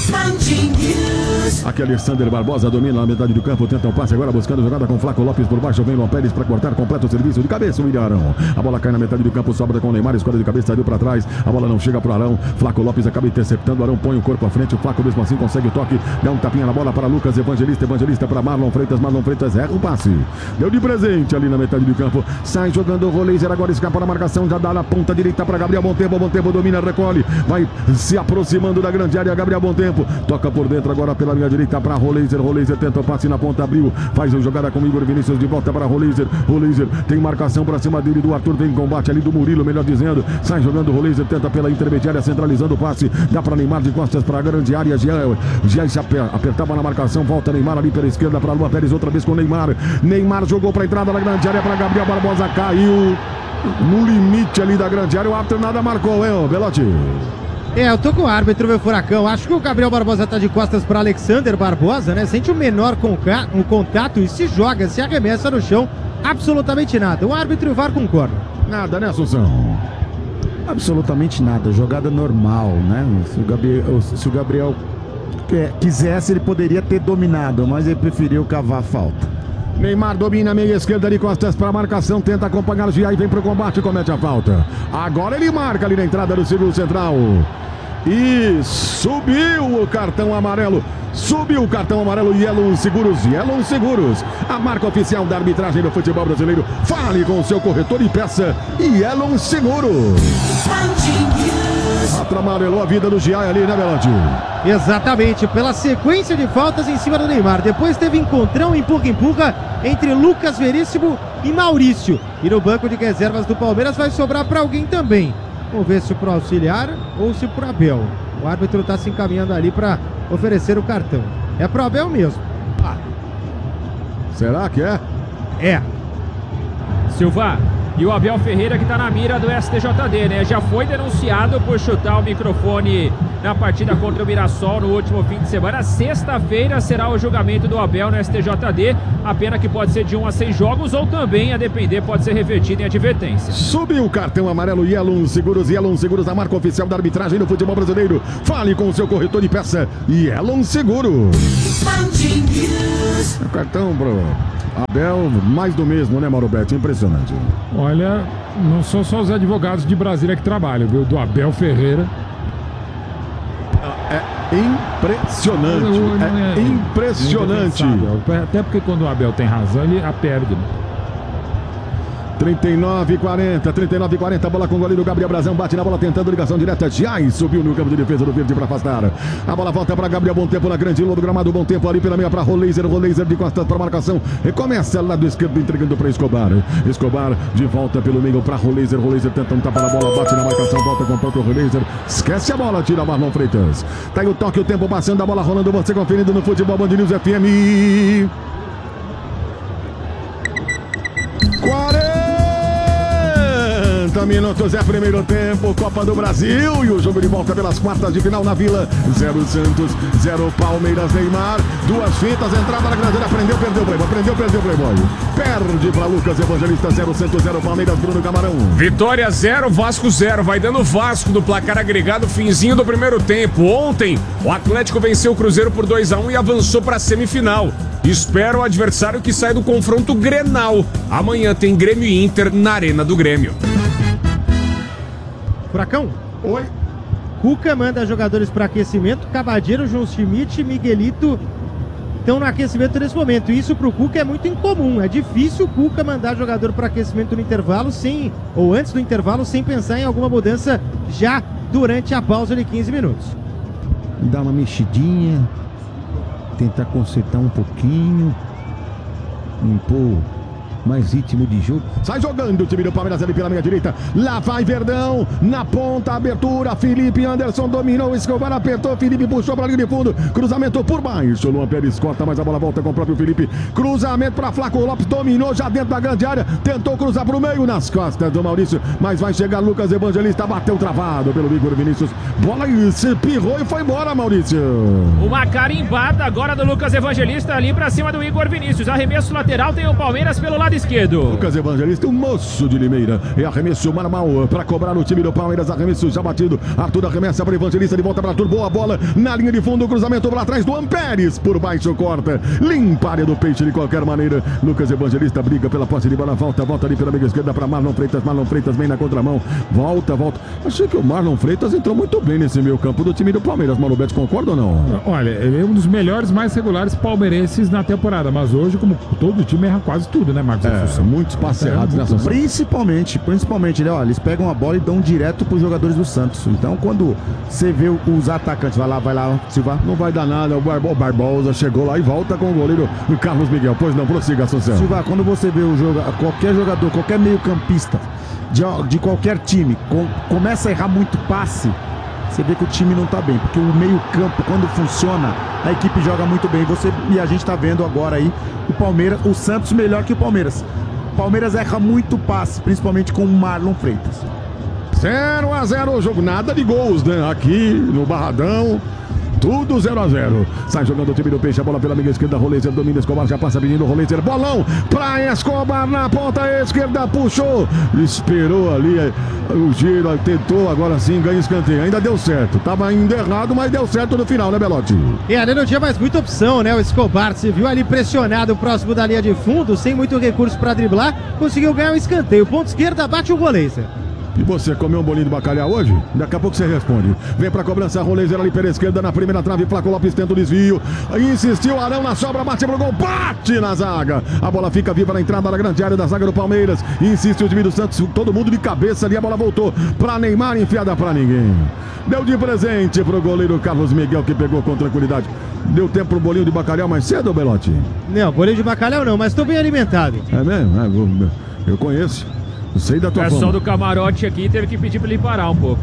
Aqui Alexander Barbosa domina na metade do campo, tenta o passe agora buscando jogada com Flaco Lopes por baixo, vem Luan Pérez para cortar, completa o serviço de cabeça o Ilharão. A bola cai na metade do campo, sobra com o Neymar, escolha de cabeça, saiu para trás, a bola não chega pro Arão, Flaco Lopes acaba interceptando, Arão põe o corpo à frente, o Flaco mesmo assim consegue o toque, dá um tapinha na bola para Lucas Evangelista para Marlon Freitas erra o passe, deu de presente ali na metade do campo, sai jogando o Roleiser, agora escapa na marcação, já dá na ponta direita para Gabriel Bom Tempo domina, recolhe, vai se aproximando da grande área, Gabriel Bom Tempo, toca por dentro agora pela linha direita para Roleiser tenta o passe na ponta, abriu, faz a jogada com Igor Vinícius de volta para Roleiser tem marcação para cima dele do Arthur, vem combate ali do Murilo, melhor dizendo, sai jogando o Roleiser, tenta pela intermediária, centralizando o passe, dá para Neymar de costas para a grande área, já se apertava na marcação, volta Neymar ali pela esquerda para Luan Pérez, outra vez com Neymar jogou para a entrada da grande área para Gabriel Barbosa, caiu no limite ali da grande área, o árbitro nada marcou, hein, Belotti? Eu tô com o árbitro, meu furacão. Acho que o Gabriel Barbosa tá de costas para Alexander Barbosa, né? Sente o menor contato e se joga, se arremessa no chão. Absolutamente nada. O árbitro e o VAR concordam. Nada, né, Assunção? Absolutamente nada. Jogada normal, né? Se o Gabriel quisesse, ele poderia ter dominado, mas ele preferiu cavar a falta. Neymar domina a meia esquerda de costas para a marcação, tenta acompanhar o Giai, vem pro combate, comete a falta. Agora ele marca ali na entrada do círculo central. E subiu o cartão amarelo. Yellow Seguros. A marca oficial da arbitragem do futebol brasileiro. Fale com o seu corretor e peça Yellow Seguros. Amarelou a vida do Giai ali, né, Belotti? Exatamente, pela sequência de faltas em cima do Neymar. Depois teve encontrão, empurra entre Lucas Veríssimo e Maurício. E no banco de reservas do Palmeiras vai sobrar para alguém também. Vamos ver se pro auxiliar ou se pro Abel. O árbitro está se encaminhando ali para oferecer o cartão. É pro Abel mesmo. Será que é? É. Silva, E o Abel Ferreira que está na mira do STJD, né? Já foi denunciado por chutar o microfone na partida contra o Mirassol no último fim de semana. Sexta-feira será o julgamento do Abel no STJD. A pena que pode ser de 1 a 6 jogos ou também, a depender, pode ser revertida em advertência. Subiu o cartão amarelo Yellow Seguros, a marca oficial da arbitragem no futebol brasileiro. Fale com o seu corretor de peça Yellow Seguros. O cartão pro Abel, mais do mesmo, né, Mauro Betti? Impressionante. Olha, não são só os advogados de Brasília que trabalham, viu? Do Abel Ferreira. É impressionante. É impressionante. Até porque quando o Abel tem razão, ele a perde, né? 39-40, bola com o goleiro Gabriel Brazão, bate na bola tentando ligação direta, já subiu no campo de defesa do Verde para afastar. A bola volta para Gabriel, bom tempo na grande lua do gramado, bom tempo ali pela meia para Roleiser de costas para marcação, recomeça lá do esquerdo entregando para Escobar de volta pelo meio para Roleiser tentando tapar a bola, bate na marcação, volta com o próprio Roleiser, esquece a bola, tira Marlon Freitas. Tá aí o toque, o tempo passando, a bola rolando, você conferindo no futebol Band News FM. 40 minutos é primeiro tempo, Copa do Brasil, e o jogo de volta pelas quartas de final na Vila. 0 Santos, 0 Palmeiras. Neymar, duas fintas, entrada na grande área, perdeu o Playboy. Perde para Lucas Evangelista, 0 Santos, 0 Palmeiras. Bruno Camarão. Vitória 0, Vasco 0. Vai dando Vasco no placar agregado, finzinho do primeiro tempo. Ontem, o Atlético venceu o Cruzeiro por 2-1 e avançou para a semifinal. Espera o adversário que sai do confronto Grenal. Amanhã tem Grêmio e Inter na Arena do Grêmio. Furacão? Oi. Cuca manda jogadores para aquecimento. Cavadeiro, João Schmidt, Miguelito estão no aquecimento nesse momento. Isso pro Cuca é muito incomum. É difícil o Cuca mandar jogador para aquecimento no intervalo ou antes do intervalo, sem pensar em alguma mudança já durante a pausa de 15 minutos. Dá uma mexidinha, tentar consertar um pouquinho, impor mais ritmo de jogo. Sai jogando o time do Palmeiras ali pela meia direita. Lá vai Verdão, na ponta, abertura. Felipe Anderson dominou, Escobar apertou, Felipe puxou para a linha de fundo. Cruzamento por baixo. Luan Pérez corta, mas a bola volta com o próprio Felipe. Cruzamento para Flaco Lopes, dominou já dentro da grande área. Tentou cruzar para o meio nas costas do Maurício, mas vai chegar Lucas Evangelista. Bateu travado pelo Igor Vinícius. Bola se pirrou e foi embora, Maurício. Uma carimbada agora do Lucas Evangelista ali para cima do Igor Vinícius. Arremesso lateral, tem o Palmeiras pelo lado esquerdo. Lucas Evangelista, o moço de Limeira. É arremesso normal para cobrar o time do Palmeiras. Arremesso já batido. Arthur arremessa para Evangelista, de volta para Arthur. Boa bola na linha de fundo. Cruzamento para trás do Ampérez. Por baixo corta. Limpa a área do Peixe de qualquer maneira. Lucas Evangelista briga pela posse de bola. Volta ali pela meia esquerda para Marlon Freitas. Marlon Freitas vem na contramão. Volta. Achei que o Marlon Freitas entrou muito bem nesse meio campo do time do Palmeiras. Mauro Betti, concorda ou não? Olha, ele é um dos melhores, mais regulares palmeirenses na temporada. Mas hoje, como todo time, erra quase tudo, né, Marcos? Muitos passes errados nessa. Principalmente, eles pegam a bola e dão direto para os jogadores do Santos. Então, quando você vê os atacantes, vai lá, Silva. Não vai dar nada, o Barbosa chegou lá e volta com o goleiro Carlos Miguel. Pois não, prossiga, Assunção. Silva, quando você vê qualquer jogador, qualquer meio campista de qualquer time, começa a errar muito passe, você vê que o time não tá bem, porque o meio campo, quando funciona, a equipe joga muito bem. E a gente tá vendo agora aí o Santos melhor que o Palmeiras. O Palmeiras erra muito passe, principalmente com o Marlon Freitas. 0-0 o jogo, nada de gols, né? Aqui no Barradão, tudo 0-0. Sai jogando o time do Peixe, a bola pela meia esquerda, Roleiser domina, Escobar já passa pedindo, Roleiser, bolão pra Escobar na ponta esquerda, puxou, esperou ali o giro, tentou, agora sim ganha escanteio, ainda deu certo, tava indo errado, mas deu certo no final, né, Belotti? E ali não tinha mais muita opção, né? O Escobar se viu ali pressionado próximo da linha de fundo, sem muito recurso pra driblar, conseguiu ganhar o escanteio, ponto esquerda, bate o Roleiser. E você comeu um bolinho de bacalhau hoje? Daqui a pouco você responde. Vem pra cobrança, Roleiser ali pela esquerda, na primeira trave, Flaco Lopes tenta o desvio. Insistiu, Arão na sobra, bate pro gol, bate na zaga. A bola fica viva na entrada da grande área da zaga do Palmeiras. Insiste o time do Santos, todo mundo de cabeça ali, a bola voltou pra Neymar, enfiada pra ninguém. Deu de presente pro goleiro Carlos Miguel, que pegou com tranquilidade. Deu tempo pro bolinho de bacalhau mais cedo, Belotti? Não, bolinho de bacalhau não, mas tô bem alimentado. É mesmo? Eu conheço. Sei da tua O pessoal do camarote aqui teve que pedir pra ele parar um pouco.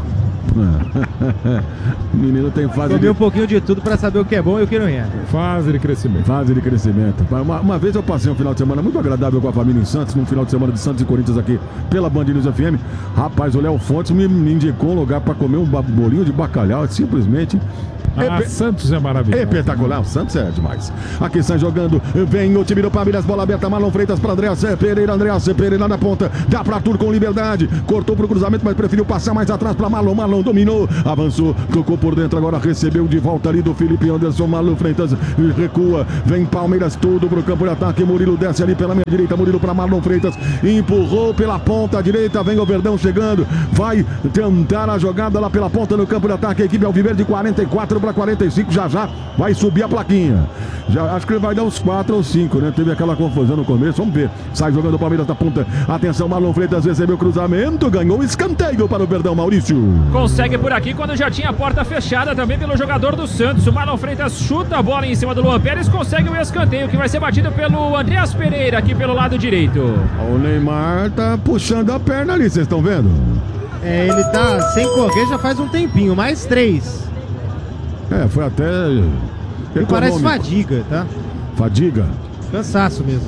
O menino tem fase Comi um pouquinho de tudo pra saber o que é bom e o que não é. Fase de crescimento. Fase de crescimento. Uma vez eu passei um final de semana muito agradável com a família em Santos, num final de semana de Santos e Corinthians aqui pela Band News FM. Rapaz, o Léo Fontes me indicou um lugar pra comer um bolinho de bacalhau, simplesmente... Santos é maravilhoso. Espetacular, o Santos é demais. Aqui está jogando, vem o time do Palmeiras, bola aberta, Marlon Freitas para Andréas Pereira na ponta, dá para Arthur com liberdade, cortou pro cruzamento, mas preferiu passar mais atrás para Marlon dominou, avançou, tocou por dentro, agora recebeu de volta ali do Felipe Anderson, Marlon Freitas recua, vem Palmeiras tudo pro campo de ataque, Murilo desce ali pela minha direita, Murilo para Marlon Freitas, empurrou pela ponta direita, vem o Verdão chegando, vai tentar a jogada lá pela ponta no campo de ataque, a equipe Alviverde 44 para 45, já vai subir a plaquinha. Já acho que ele vai dar uns 4 ou 5, né? Teve aquela confusão no começo, vamos ver. Sai jogando o Palmeiras da ponta. Atenção, Marlon Freitas recebeu o cruzamento, ganhou o escanteio para o Verdão, Maurício. Consegue por aqui quando já tinha a porta fechada também pelo jogador do Santos. O Marlon Freitas chuta a bola em cima do Luan Pérez, consegue o escanteio que vai ser batido pelo Andréas Pereira aqui pelo lado direito. O Neymar tá puxando a perna ali, vocês estão vendo? Ele tá sem correr já faz um tempinho, mais 3. Foi até... E parece fadiga, tá? Fadiga? Cansaço mesmo.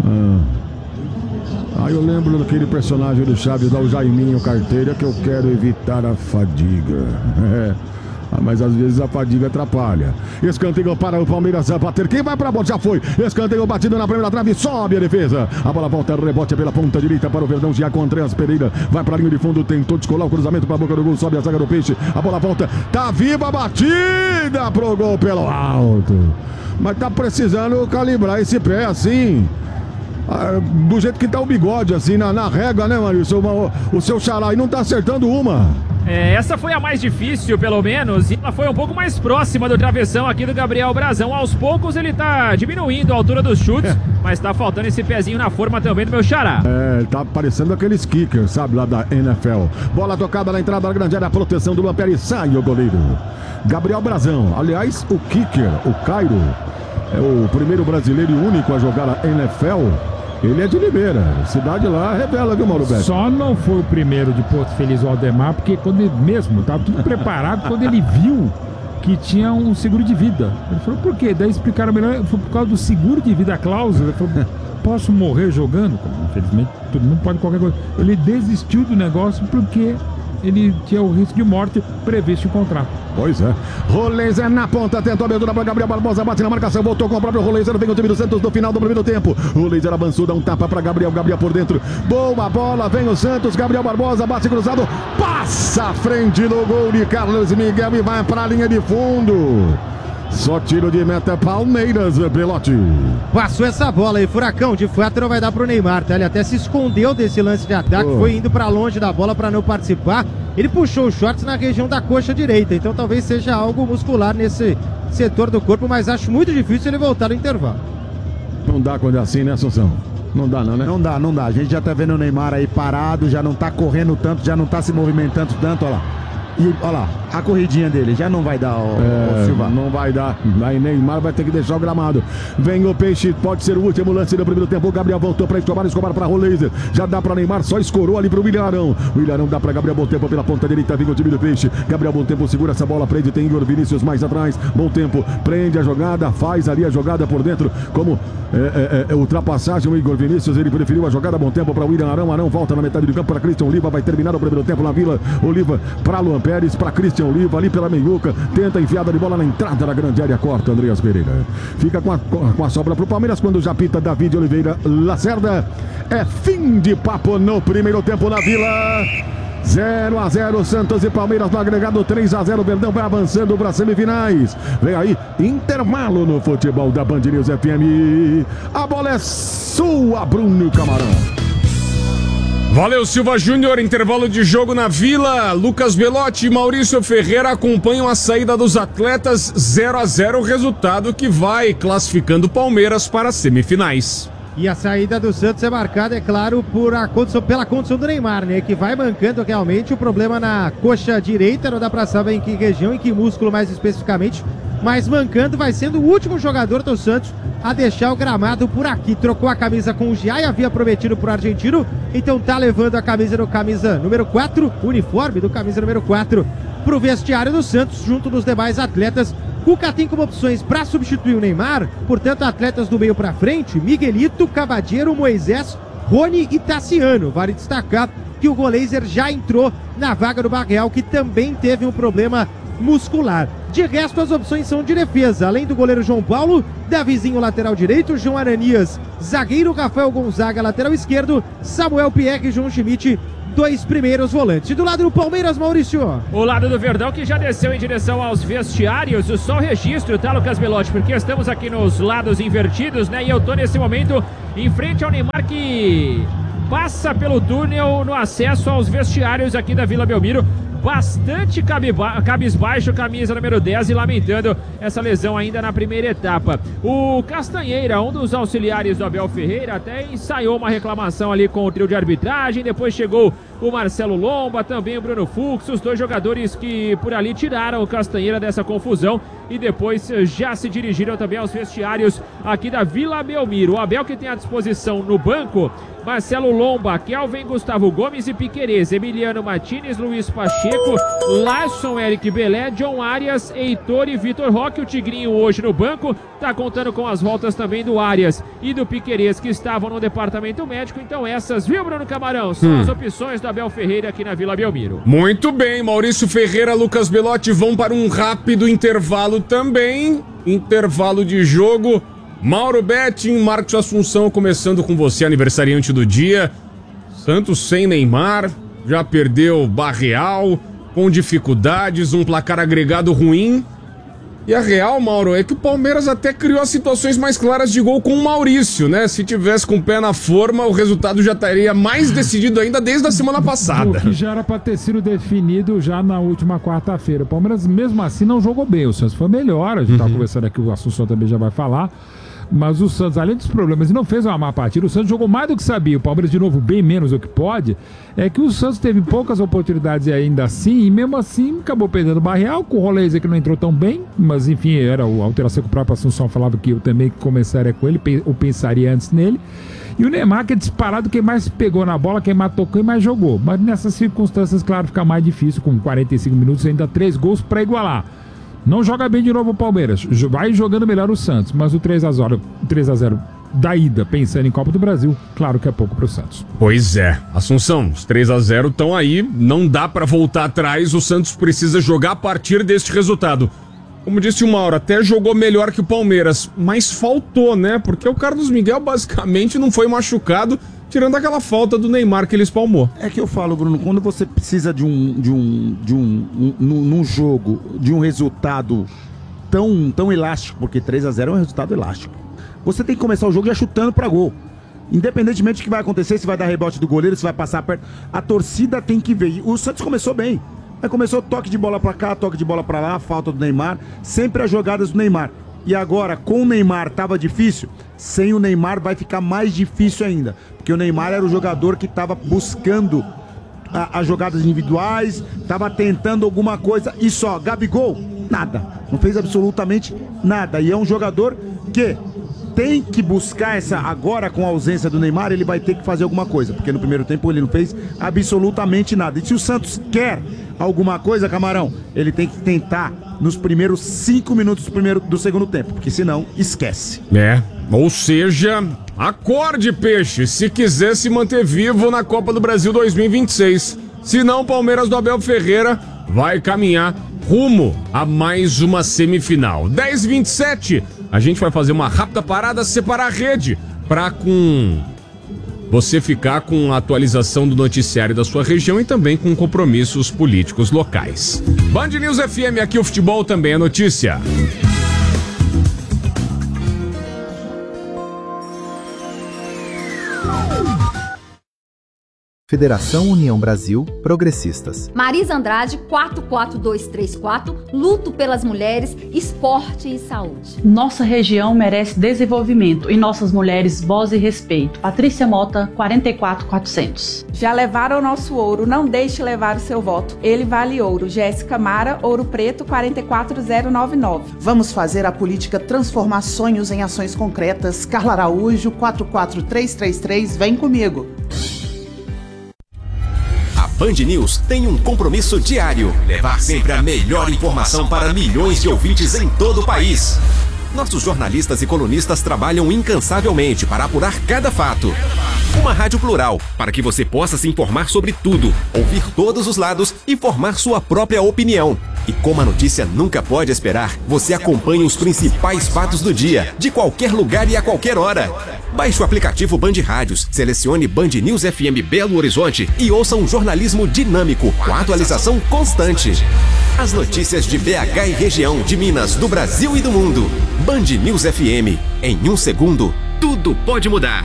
Eu lembro daquele personagem do Chaves, o Jaiminho Carteira, que eu quero evitar a fadiga. Mas às vezes a fadiga atrapalha. Escanteio para o Palmeiras bater. Quem vai para a bola? Já foi. Escanteio batido na primeira trave. Sobe a defesa. A bola volta, rebote pela ponta direita para o Verdão. Já com Andréas Pereira. Vai para a linha de fundo. Tentou descolar o cruzamento para a boca do gol. Sobe a zaga do Peixe. A bola volta. Tá viva a batida pro gol pelo alto. Mas tá precisando calibrar esse pé assim. Do jeito que tá o bigode, assim, na régua, né, Maurício? O seu xará aí não tá acertando uma. Essa foi a mais difícil, pelo menos, e ela foi um pouco mais próxima do travessão aqui do Gabriel Brazão. Aos poucos ele tá diminuindo a altura dos chutes, mas tá faltando esse pezinho na forma também do meu xará. Tá parecendo aqueles kickers, sabe, lá da NFL. Bola tocada na entrada da grande área, a proteção do Luan Pérez, sai o goleiro. Gabriel Brazão, aliás, o kicker, o Cairo, é o primeiro brasileiro e único a jogar a NFL. Ele é de Limeira, cidade lá revela, viu, Mauro Betti? Só não foi o primeiro de Porto Feliz, o Aldemar, porque quando ele mesmo estava tudo preparado, quando ele viu que tinha um seguro de vida. Ele falou, por quê? Daí explicaram melhor, foi por causa do seguro de vida, a cláusula. Ele falou, posso morrer jogando? Infelizmente, todo mundo pode qualquer coisa. Ele desistiu do negócio porque ele tinha o risco de morte previsto em contrato. Pois é. Roleiser na ponta, tentou a abertura para Gabriel Barbosa, bate na marcação, voltou com o próprio Roleiser, vem o time do Santos no final do primeiro tempo. Roleiser avançou, dá um tapa para Gabriel por dentro. Boa bola, vem o Santos, Gabriel Barbosa, bate cruzado, passa à frente do gol de Carlos Miguel e vai para a linha de fundo. Só tiro de meta, Palmeiras, Belotti. Passou essa bola aí, Furacão, de fato não vai dar pro Neymar, tá? Ele até se escondeu desse lance de ataque, foi indo pra longe da bola pra não participar. Ele puxou os shorts na região da coxa direita, então talvez seja algo muscular nesse setor do corpo, mas acho muito difícil ele voltar no intervalo. Não dá quando é assim, né, Assunção? Não dá não, né? Não dá. A gente já tá vendo o Neymar aí parado, já não tá correndo tanto, já não tá se movimentando tanto, olha lá. E olha lá, a corridinha dele já não vai dar, o Silva. Não vai dar. Aí Neymar vai ter que deixar o gramado. Vem o Peixe, pode ser o último lance do primeiro tempo. O Gabriel voltou para Escobar para Roleiser. Já dá para Neymar, só escorou ali para o Ilharão. O Ilharão dá para Gabriel Bontempo pela ponta direita. Vem o time do Peixe. Gabriel Bontempo segura essa bola, prende. Tem Igor Vinícius mais atrás. Bontempo prende a jogada, faz ali a jogada por dentro. Como ultrapassagem, o Igor Vinícius, ele preferiu a jogada. Bontempo para o William Arão. Arão volta na metade do campo para Christian Oliva. Vai terminar o primeiro tempo na Vila. Oliva para Luan Pérez, para Christian Oliva ali pela meiuca, tenta a enfiada de bola na entrada da grande área, corta Andréas Pereira. Fica com a sobra pro Palmeiras quando já pita David Oliveira Lacerda. É fim de papo no primeiro tempo na Vila. 0-0 Santos e Palmeiras no agregado, 3-0 Verdão vai avançando para semifinais. Vem aí, intervalo no futebol da Band News FM. A bola é sua, Bruno Camarão. Valeu, Silva Júnior, intervalo de jogo na Vila. Lucas Belotti e Maurício Ferreira acompanham a saída dos atletas. 0-0, resultado que vai classificando o Palmeiras para as semifinais. E a saída do Santos é marcada, é claro, pela condição do Neymar, né? Que vai mancando realmente o problema na coxa direita, não dá pra saber em que região, em que músculo mais especificamente, mas mancando, vai sendo o último jogador do Santos a deixar o gramado por aqui. Trocou a camisa com o Giai, havia prometido pro argentino, então tá levando a camisa número 4, uniforme do camisa número 4, pro vestiário do Santos, junto dos demais atletas. Cuca tem como opções para substituir o Neymar, portanto, atletas do meio para frente: Miguelito, Cavadeiro, Moisés, Rony e Tassiano. Vale destacar que o Goleiser já entrou na vaga do Barreal, que também teve um problema muscular. De resto, as opções são de defesa. Além do goleiro João Paulo, Davizinho, lateral direito, João Aranias, zagueiro, Rafael Gonzaga, lateral esquerdo, Samuel Pierre e João Schmidt, 2 primeiros volantes. E do lado do Palmeiras, Maurício. O lado do Verdão, que já desceu em direção aos vestiários. Só o registro, tá, Lucas Belotti? Porque estamos aqui nos lados invertidos, né? E eu tô nesse momento em frente ao Neymar, que passa pelo túnel no acesso aos vestiários aqui da Vila Belmiro. Bastante cabisbaixo, camisa número 10, e lamentando essa lesão ainda na primeira etapa. O Castanheira, um dos auxiliares do Abel Ferreira, até ensaiou uma reclamação ali com o trio de arbitragem. Depois chegou o Marcelo Lomba, também o Bruno Fux, os dois jogadores que por ali tiraram o Castanheira dessa confusão e depois já se dirigiram também aos vestiários aqui da Vila Belmiro. O Abel, que tem à disposição no banco Marcelo Lomba, Kelvin, Gustavo Gomes e Piquerez, Emiliano Martínez, Luiz Pacheco, Larson, Eric Belé, John Arias, Heitor e Vitor Roque. O Tigrinho hoje no banco tá contando com as voltas também do Arias e do Piquerez, que estavam no departamento médico. Então essas, viu, Bruno Camarão, são as opções do Abel Ferreira aqui na Vila Belmiro. Muito bem, Maurício Ferreira, Lucas Belotti vão para um rápido intervalo também. Intervalo de jogo. Mauro Betting, Marcos Assunção, começando com você, aniversariante do dia. Santos sem Neymar, já perdeu Barreal, com dificuldades, um placar agregado ruim. E a real, Mauro, é que o Palmeiras até criou as situações mais claras de gol com o Maurício, né? Se tivesse com o pé na forma, o resultado já estaria mais decidido ainda desde a semana passada. O que já era para ter sido definido já na última quarta-feira. O Palmeiras, mesmo assim, não jogou bem. O Santos foi melhor, a gente estava conversando aqui, o Assunção também já vai falar. Mas o Santos, além dos problemas, e não fez uma má partida, o Santos jogou mais do que sabia. O Palmeiras, de novo, bem menos do que pode. É que o Santos teve poucas oportunidades ainda assim, e mesmo assim acabou perdendo o Barreal, com o Roleiser que não entrou tão bem, mas enfim, era a alteração que o próprio Assunção falava que eu também começaria com ele, ou pensaria antes nele. E o Neymar, que é disparado quem mais pegou na bola, quem mais tocou e mais jogou. Mas nessas circunstâncias, claro, fica mais difícil, com 45 minutos, ainda 3 gols para igualar. Não joga bem de novo o Palmeiras, vai jogando melhor o Santos, mas o 3x0 da ida, pensando em Copa do Brasil, claro que é pouco pro Santos. Pois é, Assunção, os 3x0 estão aí, não dá pra voltar atrás, o Santos precisa jogar a partir deste resultado. Como disse o Mauro, até jogou melhor que o Palmeiras, mas faltou, né? Porque o Carlos Miguel basicamente não foi machucado, tirando aquela falta do Neymar que ele espalmou. É que eu falo, Bruno, quando você precisa num jogo, de um resultado tão elástico, porque 3x0 é um resultado elástico, você tem que começar o jogo já chutando pra gol. Independentemente do que vai acontecer, se vai dar rebote do goleiro, se vai passar perto, a torcida tem que ver. E o Santos começou bem. Aí começou toque de bola pra cá, toque de bola pra lá, falta do Neymar, sempre as jogadas do Neymar. E agora, com o Neymar tava difícil, sem o Neymar vai ficar mais difícil ainda. Porque o Neymar era o jogador que tava buscando as jogadas individuais, tava tentando alguma coisa e só. Gabigol, nada. Não fez absolutamente nada. E é um jogador que tem que buscar essa... Agora, com a ausência do Neymar, ele vai ter que fazer alguma coisa. Porque no primeiro tempo ele não fez absolutamente nada. E se o Santos quer alguma coisa, Camarão, ele tem que tentar nos primeiros 5 minutos do segundo tempo, porque senão esquece. Ou seja, acorde, peixe, se quiser se manter vivo na Copa do Brasil 2026. Senão o Palmeiras do Abel Ferreira vai caminhar rumo a mais uma semifinal. 10h27, a gente vai fazer uma rápida parada, separar a rede pra você ficar com a atualização do noticiário da sua região e também com compromissos políticos locais. Band News FM, aqui o futebol também é notícia. Federação União Brasil Progressistas. Marisa Andrade, 44234, luto pelas mulheres, esporte e saúde. Nossa região merece desenvolvimento e nossas mulheres voz e respeito. Patrícia Mota, 44400. Já levaram o nosso ouro, não deixe levar o seu voto. Ele vale ouro. Jéssica Mara, Ouro Preto, 44099. Vamos fazer a política transformar sonhos em ações concretas. Carla Araújo, 44333, vem comigo. Band News tem um compromisso diário: levar sempre a melhor informação para milhões de ouvintes em todo o país. Nossos jornalistas e colunistas trabalham incansavelmente para apurar cada fato. Uma rádio plural, para que você possa se informar sobre tudo, ouvir todos os lados e formar sua própria opinião. E como a notícia nunca pode esperar, você acompanha os principais fatos do dia, de qualquer lugar e a qualquer hora. Baixe o aplicativo Band Rádios, selecione Band News FM Belo Horizonte e ouça um jornalismo dinâmico, com atualização constante. As notícias de BH e região, de Minas, do Brasil e do mundo. Band News FM. Em um segundo, tudo pode mudar.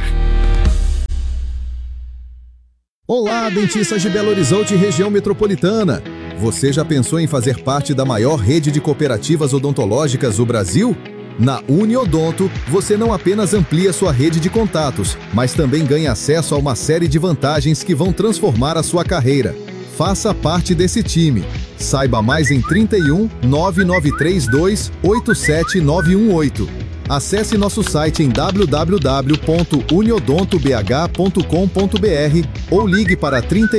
Olá, dentistas de Belo Horizonte e região metropolitana. Você já pensou em fazer parte da maior rede de cooperativas odontológicas do Brasil? Na Uniodonto, você não apenas amplia sua rede de contatos, mas também ganha acesso a uma série de vantagens que vão transformar a sua carreira. Faça parte desse time. Saiba mais em 31 9932 87918. Acesse nosso site em www.uniodontobh.com.br ou ligue para 30